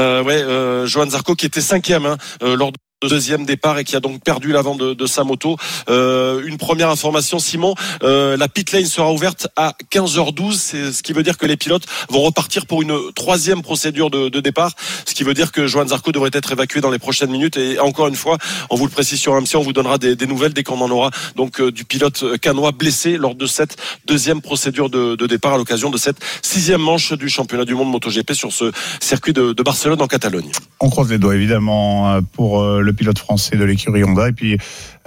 Johan Zarco qui était 5e lors de deuxième départ et qui a donc perdu l'avant de sa moto. Une première information, Simon, la pit lane sera ouverte à 15h12, c'est ce qui veut dire que les pilotes vont repartir pour une troisième procédure de départ, ce qui veut dire que Johan Zarco devrait être évacué dans les prochaines minutes. Et encore une fois, on vous le précise sur RMC, on vous donnera des nouvelles dès qu'on en aura, donc du pilote canois blessé lors de cette deuxième procédure de départ à l'occasion de cette 6e manche du championnat du monde MotoGP sur ce circuit de Barcelone en Catalogne. On croise les doigts évidemment pour le pilote français de l'écurie Honda et puis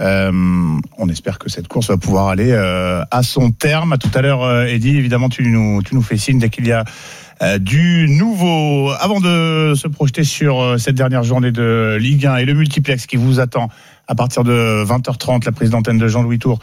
on espère que cette course va pouvoir aller à son terme. À tout à l'heure, Eddy, évidemment tu nous fais signe dès qu'il y a du nouveau. Avant de se projeter sur cette dernière journée de Ligue 1 et le multiplex qui vous attend à partir de 20h30, la prise d'antenne de Jean-Louis Tour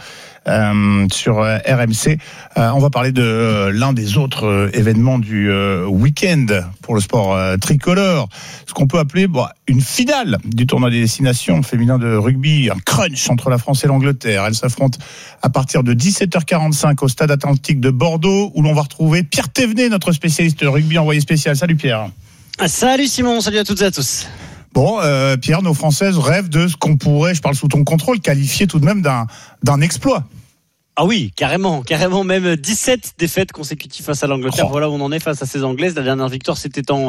sur RMC. On va parler de l'un des autres événements du week-end pour le sport tricolore, ce qu'on peut appeler une finale du tournoi des destinations féminin de rugby, un crunch entre la France et l'Angleterre. Elles s'affrontent à partir de 17h45 au stade Atlantique de Bordeaux, où l'on va retrouver Pierre Thévenet, notre spécialiste rugby envoyé spécial. Salut Pierre. Salut Simon, salut à toutes et à tous. Bon, Pierre, nos Françaises rêvent de ce qu'on pourrait, je parle sous ton contrôle, qualifier tout de même d'un exploit. Ah oui, carrément, même 17 défaites consécutives face à l'Angleterre. Voilà où on en est face à ces Anglaises. La dernière victoire, c'était en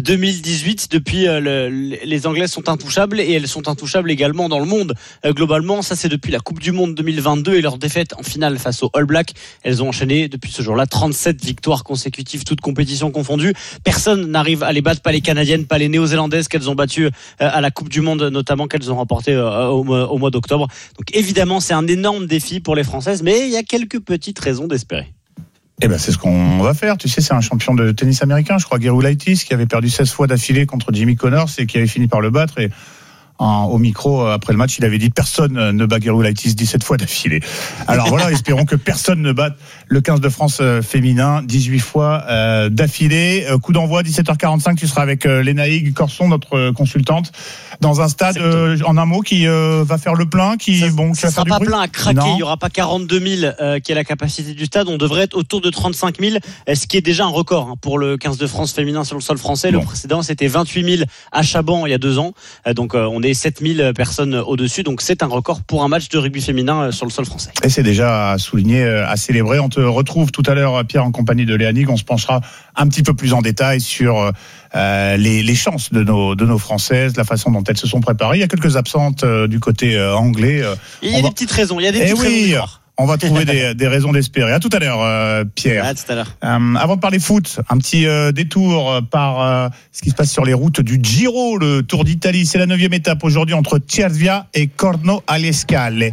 2018. Depuis, les Anglaises sont intouchables et elles sont intouchables également dans le monde. Globalement, ça c'est depuis la Coupe du Monde 2022 et leur défaite en finale face aux All Blacks. Elles ont enchaîné depuis ce jour-là 37 victoires consécutives, toutes compétitions confondues. Personne n'arrive à les battre, pas les Canadiennes, pas les Néo-Zélandaises qu'elles ont battues à la Coupe du Monde, notamment qu'elles ont remporté au mois d'octobre. Donc évidemment, c'est un énorme défi pour les Françaises. Mais il y a quelques petites raisons d'espérer. C'est ce qu'on va faire. Tu sais, c'est un champion de tennis américain, je crois, Gerulaitis, qui avait perdu 16 fois d'affilée contre Jimmy Connors et qui avait fini par le battre. Et au micro, après le match, il avait dit personne ne bat Gerulaitis 17 fois d'affilée. Alors voilà, espérons que personne ne batte le 15 de France féminin 18 fois d'affilée. Coup d'envoi 17h45, tu seras avec Léna Higues-Corson, notre consultante, dans un stade en un mot qui va faire le plein, qui va sera faire du pas bruit. Plein à craquer. Il y aura pas 42 000 qui est la capacité du stade. On devrait être autour de 35 000, ce qui est déjà un record pour le 15 de France féminin sur le sol français. Le précédent, c'était 28 000 à Chaban il y a 2 ans. Donc on est 7 000 personnes au-dessus. Donc c'est un record pour un match de rugby féminin sur le sol français. Et c'est déjà à souligner, à célébrer. On te retrouve tout à l'heure, Pierre, en compagnie de Léa Higues. On se penchera un petit peu plus en détail sur les chances de nos Françaises, la façon dont elles se sont préparées. Il y a quelques absentes du côté anglais. Il y a des petites raisons. Il y a des petites raisons. On va trouver des raisons d'espérer. À tout à l'heure, Pierre. À tout à l'heure. Avant de parler foot, un petit détour par ce qui se passe sur les routes du Giro, le Tour d'Italie. C'est la 9e étape aujourd'hui entre Cervia et Corno alle Scale.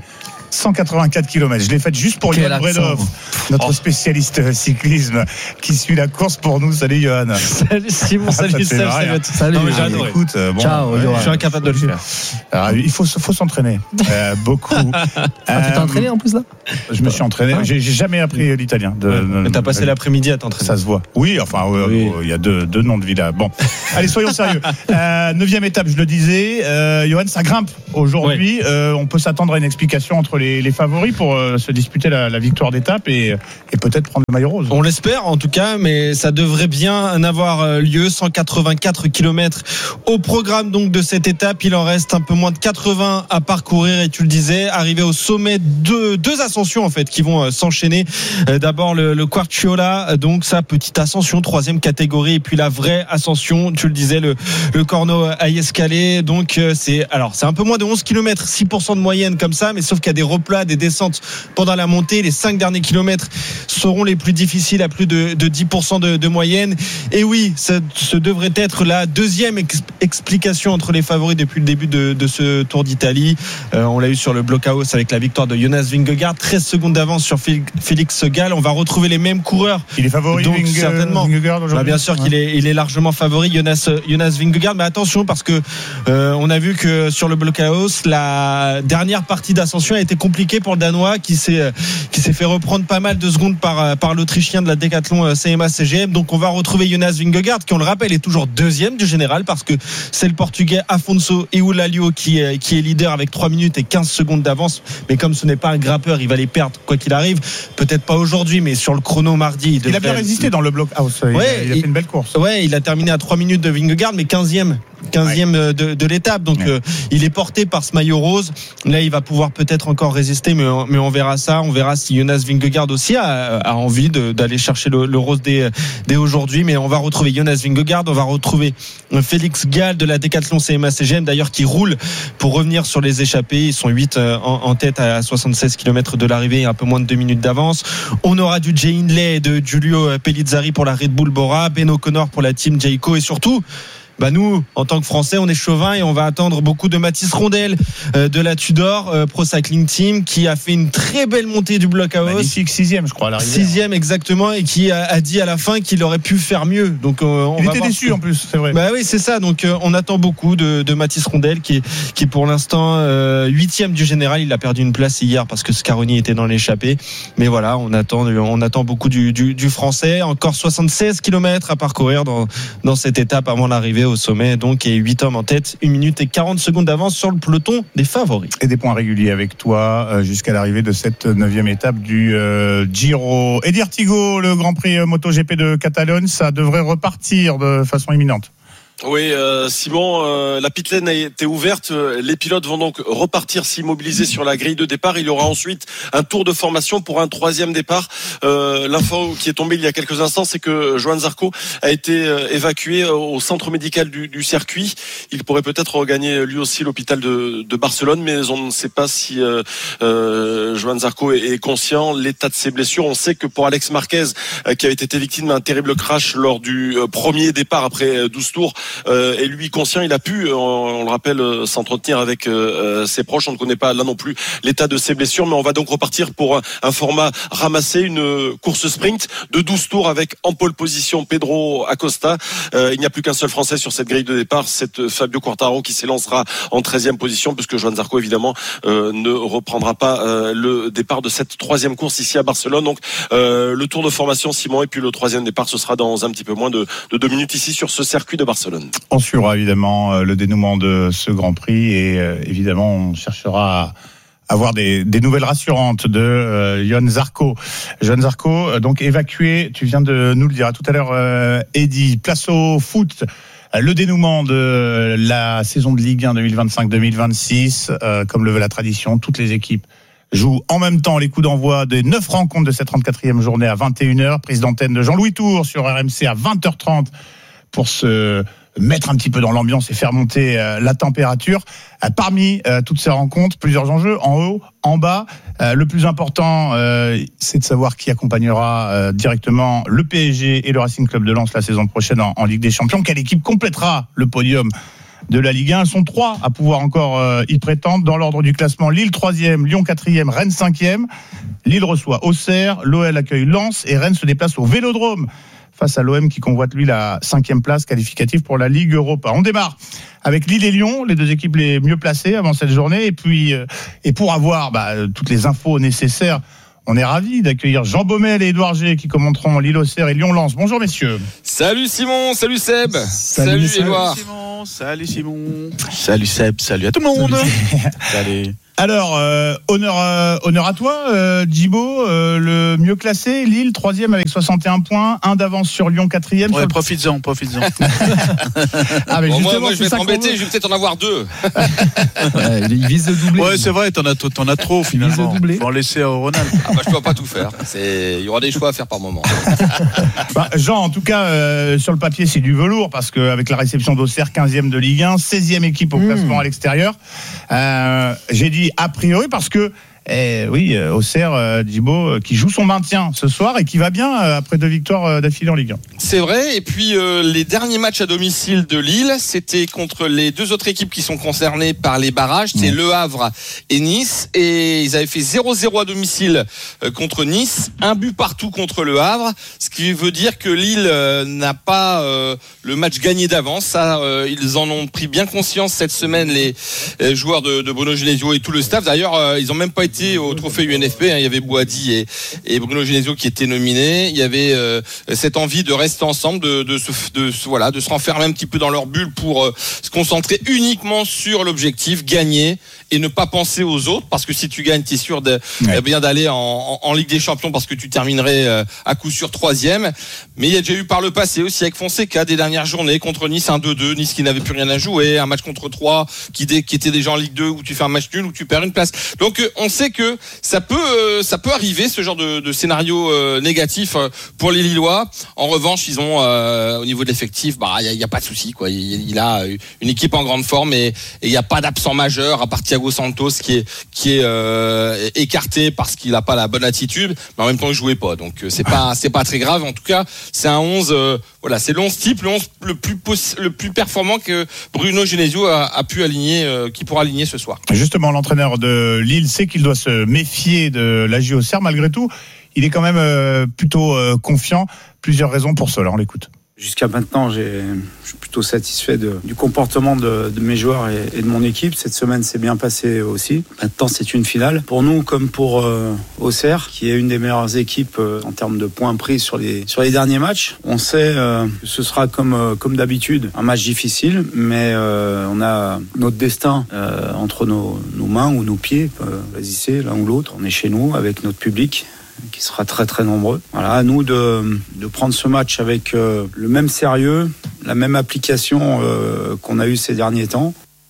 184 km. Je l'ai faite juste pour Johan Bredov, notre spécialiste cyclisme qui suit la course pour nous. Salut Johan. Salut Simon, salut Seb, salut. Non, mais j'ai adoré. Écoute, ciao, je suis incapable de le faire. Alors, il faut s'entraîner beaucoup. Tu t'es entraîné en plus là? Je me suis entraîné. J'ai jamais appris l'italien. Mais t'as passé l'après-midi à t'entraîner. Ça se voit. Oui, enfin, il y a deux noms de villas. Bon, allez, soyons sérieux. 9e étape, je le disais. Johan, ça grimpe aujourd'hui. On peut s'attendre à une explication entre les favoris pour se disputer la victoire d'étape et peut-être prendre le maillot rose. On l'espère en tout cas, mais ça devrait bien avoir lieu. 184 km au programme donc de cette étape. Il en reste un peu moins de 80 à parcourir et tu le disais, arriver au sommet deux ascensions en fait qui vont s'enchaîner. D'abord le Quarciola, donc sa petite ascension, 3e catégorie, et puis la vraie ascension, tu le disais, le Corno alle Scale. Donc c'est un peu moins de 11 km, 6% de moyenne comme ça, mais sauf qu'il y a des replats, des descentes pendant la montée. Les 5 derniers kilomètres seront les plus difficiles à plus de 10% de moyenne. Et oui, ce devrait être la deuxième explication entre les favoris depuis le début de ce Tour d'Italie. On l'a eu sur le blockhouse avec la victoire de Jonas Vingegaard, 13 secondes d'avance sur Félix Gall. On va retrouver les mêmes coureurs. Il est favori, donc certainement. Vingegaard aujourd'hui. Bien sûr qu'il est largement favori, Jonas Vingegaard. Mais attention parce que on a vu que sur le blockhouse, la dernière partie d'ascension a été compliquée pour le Danois qui s'est fait reprendre pas mal de secondes par l'Autrichien de la Décathlon CMA CGM. Donc on va retrouver Jonas Vingegaard qui, on le rappelle, est toujours 2e du général parce que c'est le Portugais Afonso Eulalio qui est leader avec 3 minutes et 15 secondes d'avance. Mais comme ce n'est pas un grimpeur, il va les perdre quoi qu'il arrive. Peut-être pas aujourd'hui, mais sur le chrono mardi. Il a bien résisté dans le blockhouse. Il a fait une belle course. Ouais, il a terminé à 3 minutes de Vingegaard, mais 15e de l'étape. Donc il est porté par ce maillot rose. Là, il va pouvoir peut-être encore résister, mais on verra ça. On verra si Jonas Vingegaard aussi a envie d'aller chercher le rose dès aujourd'hui. Mais on va retrouver Jonas Vingegaard, on va retrouver Félix Gall de la Décathlon CMA CGM, d'ailleurs, qui roule pour revenir sur les échappées. Ils sont 8 en tête à 76 km de l'arrivée, un peu moins de 2 minutes d'avance. On aura du Jay Hindley et de Giulio Pellizzari pour la Red Bull Bora, Ben O'Connor pour la team Jayco, et surtout nous, en tant que Français, on est chauvin et on va attendre beaucoup de Mathis Rondel de la Tudor Pro Cycling Team, qui a fait une très belle montée du blockhouse. Magnifique, 6e, je crois, à l'arrivée. 6e, exactement, et qui a dit à la fin qu'il aurait pu faire mieux. Donc, il était déçu en plus, c'est vrai. Oui, c'est ça. Donc, on attend beaucoup de Mathis Rondel, qui pour l'instant 8e du général. Il a perdu une place hier parce que Scaroni était dans l'échappée. Mais voilà, on attend beaucoup du Français. Encore 76 km à parcourir dans cette étape avant l'arrivée au sommet, donc, et 8 hommes en tête, 1 minute et 40 secondes d'avance sur le peloton des favoris. Et des points réguliers avec toi jusqu'à l'arrivée de cette 9e étape du Giro. Eddie Artigo, le Grand Prix MotoGP de Catalogne, ça devrait repartir de façon imminente. Oui, Simon, la pit lane a été ouverte. Les pilotes vont donc repartir s'immobiliser sur la grille de départ. Il y aura ensuite un tour de formation pour un 3e départ. L'info qui est tombée il y a quelques instants, c'est que Johan Zarco a été évacué au centre médical du circuit. Il pourrait peut-être regagner lui aussi l'hôpital de Barcelone, mais on ne sait pas si Johan Zarco est conscient l'état de ses blessures. On sait que pour Alex Marquez, qui avait été victime d'un terrible crash lors du premier départ après 12 tours, et lui conscient, il a pu, on le rappelle, s'entretenir avec ses proches. On ne connaît pas là non plus l'état de ses blessures, mais on va donc repartir pour un format ramassé, une course sprint de 12 tours avec en pole position Pedro Acosta. Il n'y a plus qu'un seul Français sur cette grille de départ, c'est Fabio Quartararo qui s'élancera en 13e position, puisque Johan Zarco évidemment ne reprendra pas le départ de cette 3e course ici à Barcelone. Donc le tour de formation, Simon, et puis le 3e départ, ce sera dans un petit peu moins de 2 minutes ici sur ce circuit de Barcelone. On suivra évidemment le dénouement de ce Grand Prix et évidemment on cherchera à avoir des nouvelles rassurantes de Johan Zarco. Johan Zarco, donc évacué, tu viens de nous le dire tout à l'heure, Eddy. Place au foot. Le dénouement de la saison de Ligue 1 2025-2026, comme le veut la tradition, toutes les équipes jouent en même temps les coups d'envoi des 9 rencontres de cette 34e journée à 21h. Prise d'antenne de Jean-Louis Tour sur RMC à 20h30 pour ce mettre un petit peu dans l'ambiance et faire monter la température. Parmi toutes ces rencontres, plusieurs enjeux, en haut, en bas. Le plus important, c'est de savoir qui accompagnera directement le PSG et le Racing Club de Lens la saison prochaine en Ligue des Champions. Quelle équipe complétera le podium de la Ligue 1? Elles sont 3 à pouvoir encore y prétendre. Dans l'ordre du classement, Lille 3e, Lyon 4e, Rennes 5e. Lille reçoit Auxerre, l'OL accueille Lens et Rennes se déplace au Vélodrome face à l'OM qui convoite lui la 5e place qualificative pour la Ligue Europa. On démarre avec Lille et Lyon, les deux équipes les mieux placées avant cette journée. Et puis, et pour avoir toutes les infos nécessaires, on est ravis d'accueillir Jean Baumel et Édouard G qui commenteront Lille-Auxerre et Lyon-Lens. Bonjour messieurs. Salut Simon, salut Seb. Salut Édouard. Salut Simon. Salut Seb, salut à tout le monde. Salut. Alors, honneur à toi, Djibo, le mieux classé, Lille, 3e avec 61 points, 1 d'avance sur Lyon, 4e. Ouais, profites-en. Ah, mais bon, moi, je vais t'embêter, je vais peut-être en avoir 2. Il vise de doubler. Ouais, c'est vrai, t'en as trop finalement. Faut en laisser à Ronald. Je peux pas tout faire. Il y aura des choix à faire par moment. Jean, en tout cas, sur le papier, c'est du velours parce qu'avec la réception d'Auxerre, 15e de Ligue 1, 16e équipe au classement à l'extérieur. J'ai dit a priori parce que Auxerre, Djibo, qui joue son maintien ce soir et qui va bien après 2 victoires d'affilée en Ligue 1. C'est vrai, et puis les derniers matchs à domicile de Lille, c'était contre les 2 autres équipes qui sont concernées par les barrages, c'est Le Havre et Nice, et ils avaient fait 0-0 à domicile contre Nice, 1 but partout contre Le Havre, ce qui veut dire que Lille n'a pas le match gagné d'avance. Ça, ils en ont pris bien conscience cette semaine, les joueurs de Bruno Genesio et tout le staff. D'ailleurs, ils n'ont même pas été au trophée UNFP, il y avait Boadi et Bruno Genesio qui étaient nominés. Il y avait cette envie de rester ensemble, de se renfermer un petit peu dans leur bulle pour se concentrer uniquement sur l'objectif, gagner et ne pas penser aux autres, parce que si tu gagnes, tu es sûr bien d'aller en Ligue des Champions, parce que tu terminerais à coup sûr 3e. Mais il y a déjà eu par le passé aussi avec Fonseca des dernières journées contre Nice, 1-2-2, Nice qui n'avait plus rien à jouer, un match contre 3 qui était déjà en Ligue 2 où tu fais un match nul, où tu perds une place. Donc on sait que ça peut arriver, ce genre de scénario négatif pour les Lillois. En revanche, ils ont au niveau de l'effectif, il y a pas de souci quoi. Il a une équipe en grande forme et il y a pas d'absent majeur à part Thiago Santos qui est écarté parce qu'il a pas la bonne attitude, mais en même temps il jouait pas. Donc c'est pas très grave. En tout cas, c'est un 11 c'est l'11 type, le 11 le plus performant que Bruno Genesio a pu aligner, qui pourra aligner ce soir. Justement, l'entraîneur de Lille sait qu'il doit se méfier de la Auxerre. Malgré tout, il est quand même plutôt confiant. Plusieurs raisons pour cela, on l'écoute. Jusqu'à maintenant, je suis plutôt satisfait du comportement de mes joueurs et de mon équipe. Cette semaine s'est bien passée aussi. Maintenant, c'est une finale. Pour nous, comme pour Auxerre, qui est une des meilleures équipes en termes de points pris sur les derniers matchs. On sait que ce sera comme d'habitude un match difficile, mais on a notre destin entre nos mains ou nos pieds. Choisissez l'un ou l'autre. On est chez nous avec notre public, qui sera très très nombreux. Voilà, à nous de prendre ce match avec le même sérieux, la même application qu'on a eu ces derniers temps.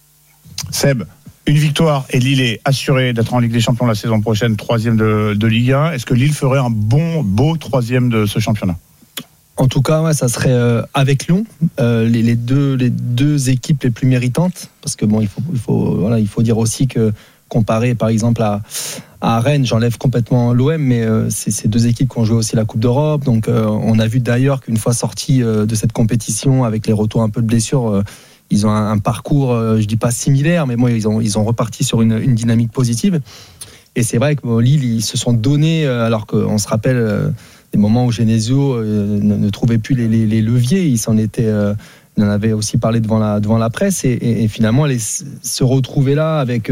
Seb, une victoire et Lille est assuré d'être en Ligue des Champions la saison prochaine, 3e de Ligue 1. Est-ce que Lille ferait un beau 3e de ce championnat ? En tout cas, ça serait avec Lyon, les deux équipes les plus méritantes, parce que il faut dire aussi que comparé par exemple à Rennes, j'enlève complètement l'OM, mais c'est 2 équipes qui ont joué aussi la Coupe d'Europe. Donc on a vu d'ailleurs qu'une fois sortis de cette compétition, avec les retours un peu de blessures, ils ont un parcours, je dis pas similaire, mais ils ont reparti sur une dynamique positive. Et c'est vrai que Lille, ils se sont donnés, alors qu'on se rappelle des moments où Genesio ne trouvait plus les leviers, il en avait aussi parlé devant la presse, et finalement aller se retrouver là avec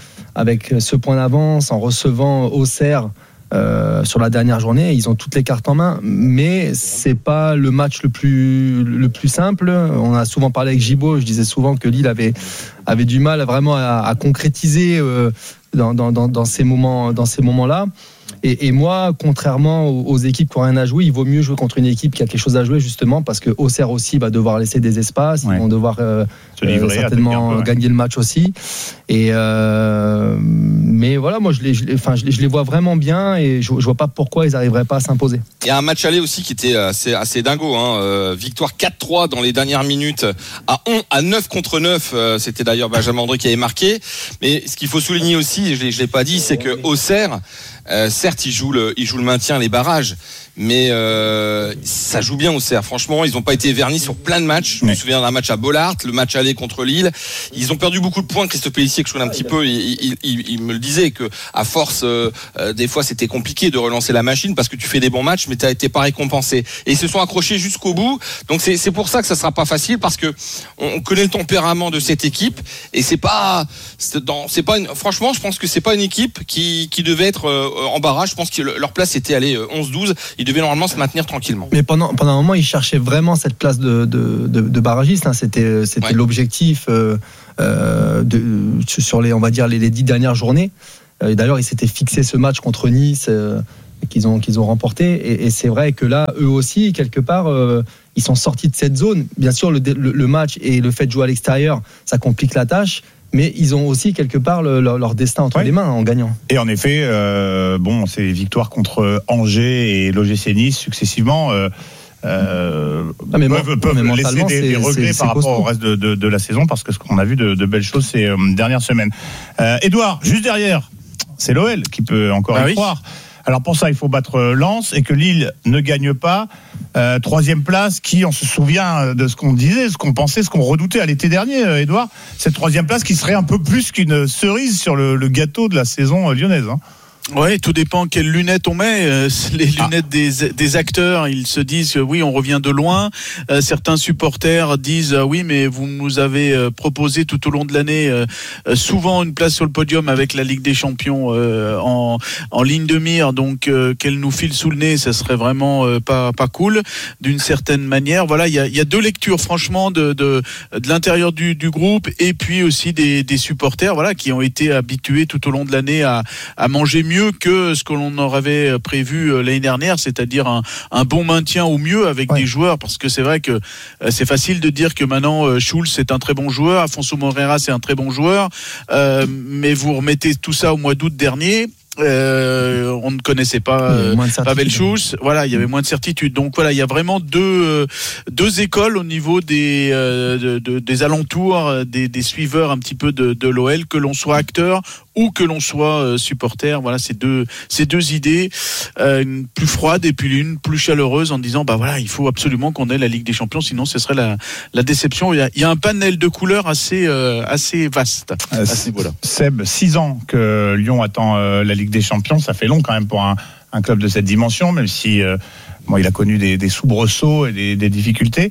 ce point d'avance en recevant Auxerre sur la dernière journée. Ils ont toutes les cartes en main, mais c'est pas le match le plus simple. On a souvent parlé avec Gibaud, je disais souvent que Lille avait du mal vraiment à concrétiser dans ces moments-là. Et moi, contrairement aux équipes qui n'ont rien à jouer, il vaut mieux jouer contre une équipe qui a quelque chose à jouer, justement, parce que Auxerre aussi va devoir laisser des espaces, ils vont devoir certainement gagner le match aussi. Et mais voilà, moi je les vois vraiment bien et je vois pas pourquoi ils n'arriveraient pas à s'imposer. Il y a un match aller aussi qui était assez dingo, victoire 4-3 dans les dernières minutes à 9 contre 9. C'était d'ailleurs Benjamin André qui avait marqué. Mais ce qu'il faut souligner aussi, je l'ai pas dit, c'est que Auxerre, certes, il joue le maintien, les barrages, mais ça joue bien Auxerre. Franchement, ils n'ont pas été vernis sur plein de matchs. Je me souviens d'un match à Bollaert, le match aller contre Lille. Ils ont perdu beaucoup de points. Christophe Pellissier, que je connais un petit peu, il me le disait que à force, des fois, c'était compliqué de relancer la machine parce que tu fais des bons matchs, mais t'es pas récompensé. Et ils se sont accrochés jusqu'au bout. Donc c'est pour ça que ça sera pas facile parce que on connaît le tempérament de cette équipe et franchement, je pense que c'est pas une équipe qui devait être en barrage. Je pense que leur place était allée 11-12. Ils devaient normalement se maintenir tranquillement. Mais pendant un moment, ils cherchaient vraiment cette place de barragiste. C'était l'objectif sur les 10 dernières journées. D'ailleurs, ils s'étaient fixé ce match contre Nice qu'ils ont remporté. Et c'est vrai que là, eux aussi, quelque part, ils sont sortis de cette zone. Bien sûr, le match et le fait de jouer à l'extérieur, ça complique la tâche. Mais ils ont aussi quelque part leur destin entre les mains en gagnant. Et en effet, ces victoires contre Angers et l'OGC Nice successivement peuvent laisser des regrets par rapport au reste de la saison parce que ce qu'on a vu de belles choses ces dernières semaines. Édouard, juste derrière, c'est l'OL qui peut encore y croire. Alors pour ça, il faut battre Lens et que Lille ne gagne pas. Troisième place, on se souvient de ce qu'on disait, ce qu'on pensait, ce qu'on redoutait à l'été dernier, Édouard. Cette troisième place qui serait un peu plus qu'une cerise sur le gâteau de la saison lyonnaise. Ouais, tout dépend quelles lunettes on met. Les lunettes des acteurs, ils se disent oui, on revient de loin. Certains supporters disent oui, mais vous nous avez proposé tout au long de l'année souvent une place sur le podium avec la Ligue des Champions en ligne de mire, donc qu'elle nous file sous le nez, ça serait vraiment pas cool d'une certaine manière. Voilà, il y a deux lectures franchement de l'intérieur du groupe et puis aussi des supporters, voilà, qui ont été habitués tout au long de l'année à manger mieux que ce que l'on aurait prévu l'année dernière, c'est-à-dire un bon maintien au mieux avec des joueurs, parce que c'est vrai que c'est facile de dire que maintenant Schulz est un très bon joueur, Afonso Moreira c'est un très bon joueur, mais vous remettez tout ça au mois d'août dernier. On ne connaissait pas Pavel Schulz. Voilà, il y avait moins de certitude. Donc voilà, il y a vraiment deux écoles au niveau des alentours, des suiveurs un petit peu de l'OL, que l'on soit acteur ou que l'on soit supporter. Voilà, ces deux idées, une plus froide et puis une plus chaleureuse, en disant voilà, il faut absolument qu'on ait la Ligue des Champions, sinon ce serait la déception. Il y a un panel de couleurs assez vaste à ce niveau-là. Seb, 6 ans que Lyon attend la Ligue des Champions, ça fait long quand même pour un club de cette dimension, même si il a connu des soubresauts et des difficultés.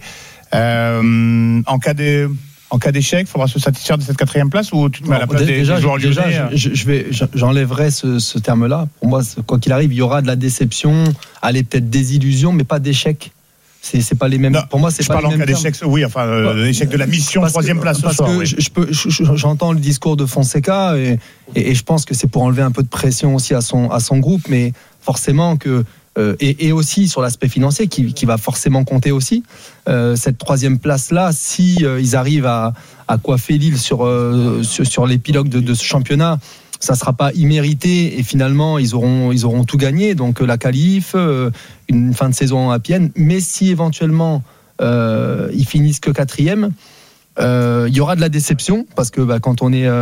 En cas d'échec, il faudra se satisfaire de cette 4e place, ou tu te mets à la place des joueurs lyonnais? J'enlèverai ce terme-là. Pour moi, quoi qu'il arrive, il y aura de la déception, peut-être des illusions, mais pas d'échec. C'est pas les mêmes. Pour moi, c'est pas les mêmes. Je parle en cas d'échec. Oui, l'échec de la mission, 3e place ce soir. J'entends le discours de Fonseca et je pense que c'est pour enlever un peu de pression aussi à son groupe, mais forcément que et aussi sur l'aspect financier qui va forcément compter aussi. Cette 3e place là, si ils arrivent à coiffer Lille sur l'épilogue de ce championnat, ça sera pas immérité et finalement ils auront tout gagné, donc la qualif, une fin de saison happy-end. Mais si éventuellement ils finissent que 4e, il y aura de la déception parce que quand on est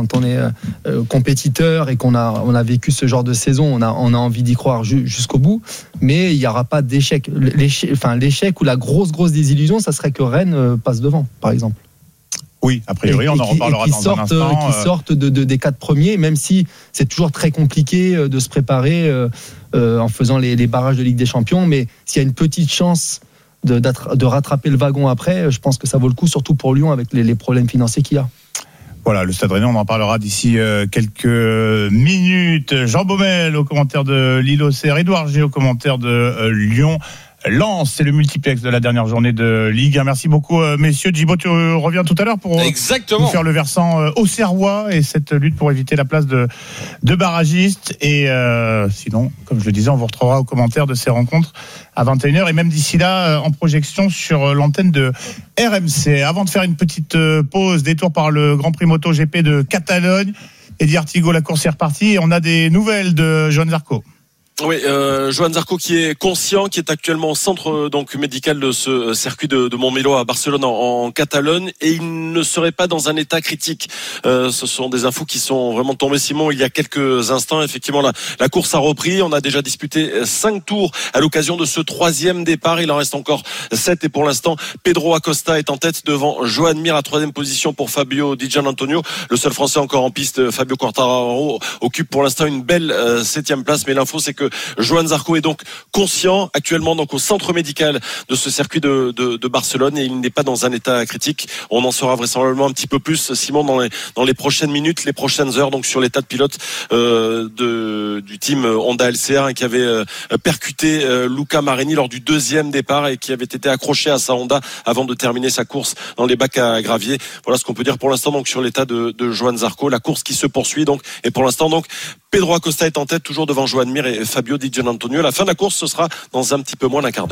compétiteur et qu'on a vécu ce genre de saison, on a envie d'y croire jusqu'au bout, mais il n'y aura pas d'échec. L'échec ou la grosse désillusion, ça serait que Rennes passe devant, par exemple. Oui, a priori, on en reparlera dans un instant. Qui sortent des 4 premiers, même si c'est toujours très compliqué de se préparer en faisant les barrages de Ligue des Champions, mais s'il y a une petite chance de rattraper le wagon après, je pense que ça vaut le coup, surtout pour Lyon avec les problèmes financiers qu'il y a. Voilà, le Stade Rennais, on en parlera d'ici quelques minutes. Jean Baumel au commentaire de Lille Auxerre, Édouard G au commentaire de Lyon Lens. C'est le multiplex de la dernière journée de Ligue 1. Merci beaucoup, messieurs. Djibo, tu reviens tout à l'heure pour nous faire le versant auxerrois et cette lutte pour éviter la place de barragistes. Et sinon, comme je le disais, on vous retrouvera aux commentaires de ces rencontres à 21h et même d'ici là en projection sur l'antenne de RMC. Avant de faire une petite pause, détour par le Grand Prix MotoGP de Catalogne. Eddie Artigo, la course est repartie et on a des nouvelles de Johan Zarco. Oui, Johan Zarco qui est conscient, qui est actuellement au centre donc médical de ce circuit de Montmelo à Barcelone en Catalogne, et il ne serait pas dans un état critique. Ce sont des infos qui sont vraiment tombées, Simon, il y a quelques instants. Effectivement, la course a repris. On a déjà disputé 5 tours à l'occasion de ce 3e départ. Il en reste encore 7 et pour l'instant, Pedro Acosta est en tête devant Joan Mir à 3e position pour Fabio Di Giannantonio. Le seul Français encore en piste, Fabio Quartararo, occupe pour l'instant une belle 7e place. Mais l'info, c'est que Johan Zarco est donc conscient actuellement donc au centre médical de ce circuit de Barcelone et il n'est pas dans un état critique. On en saura vraisemblablement un petit peu plus, Simon, dans les prochaines minutes, les prochaines heures, donc sur l'état de pilote du team Honda LCR qui avait percuté Luca Marini lors du 2e départ et qui avait été accroché à sa Honda avant de terminer sa course dans les bacs à gravier. Voilà ce qu'on peut dire pour l'instant donc sur l'état de Johan Zarco. La course qui se poursuit donc et pour l'instant donc Pedro Acosta est en tête toujours devant Joan Mir et Fabio Di Giannantonio. La fin de la course, ce sera dans un petit peu moins d'un quart d'heure.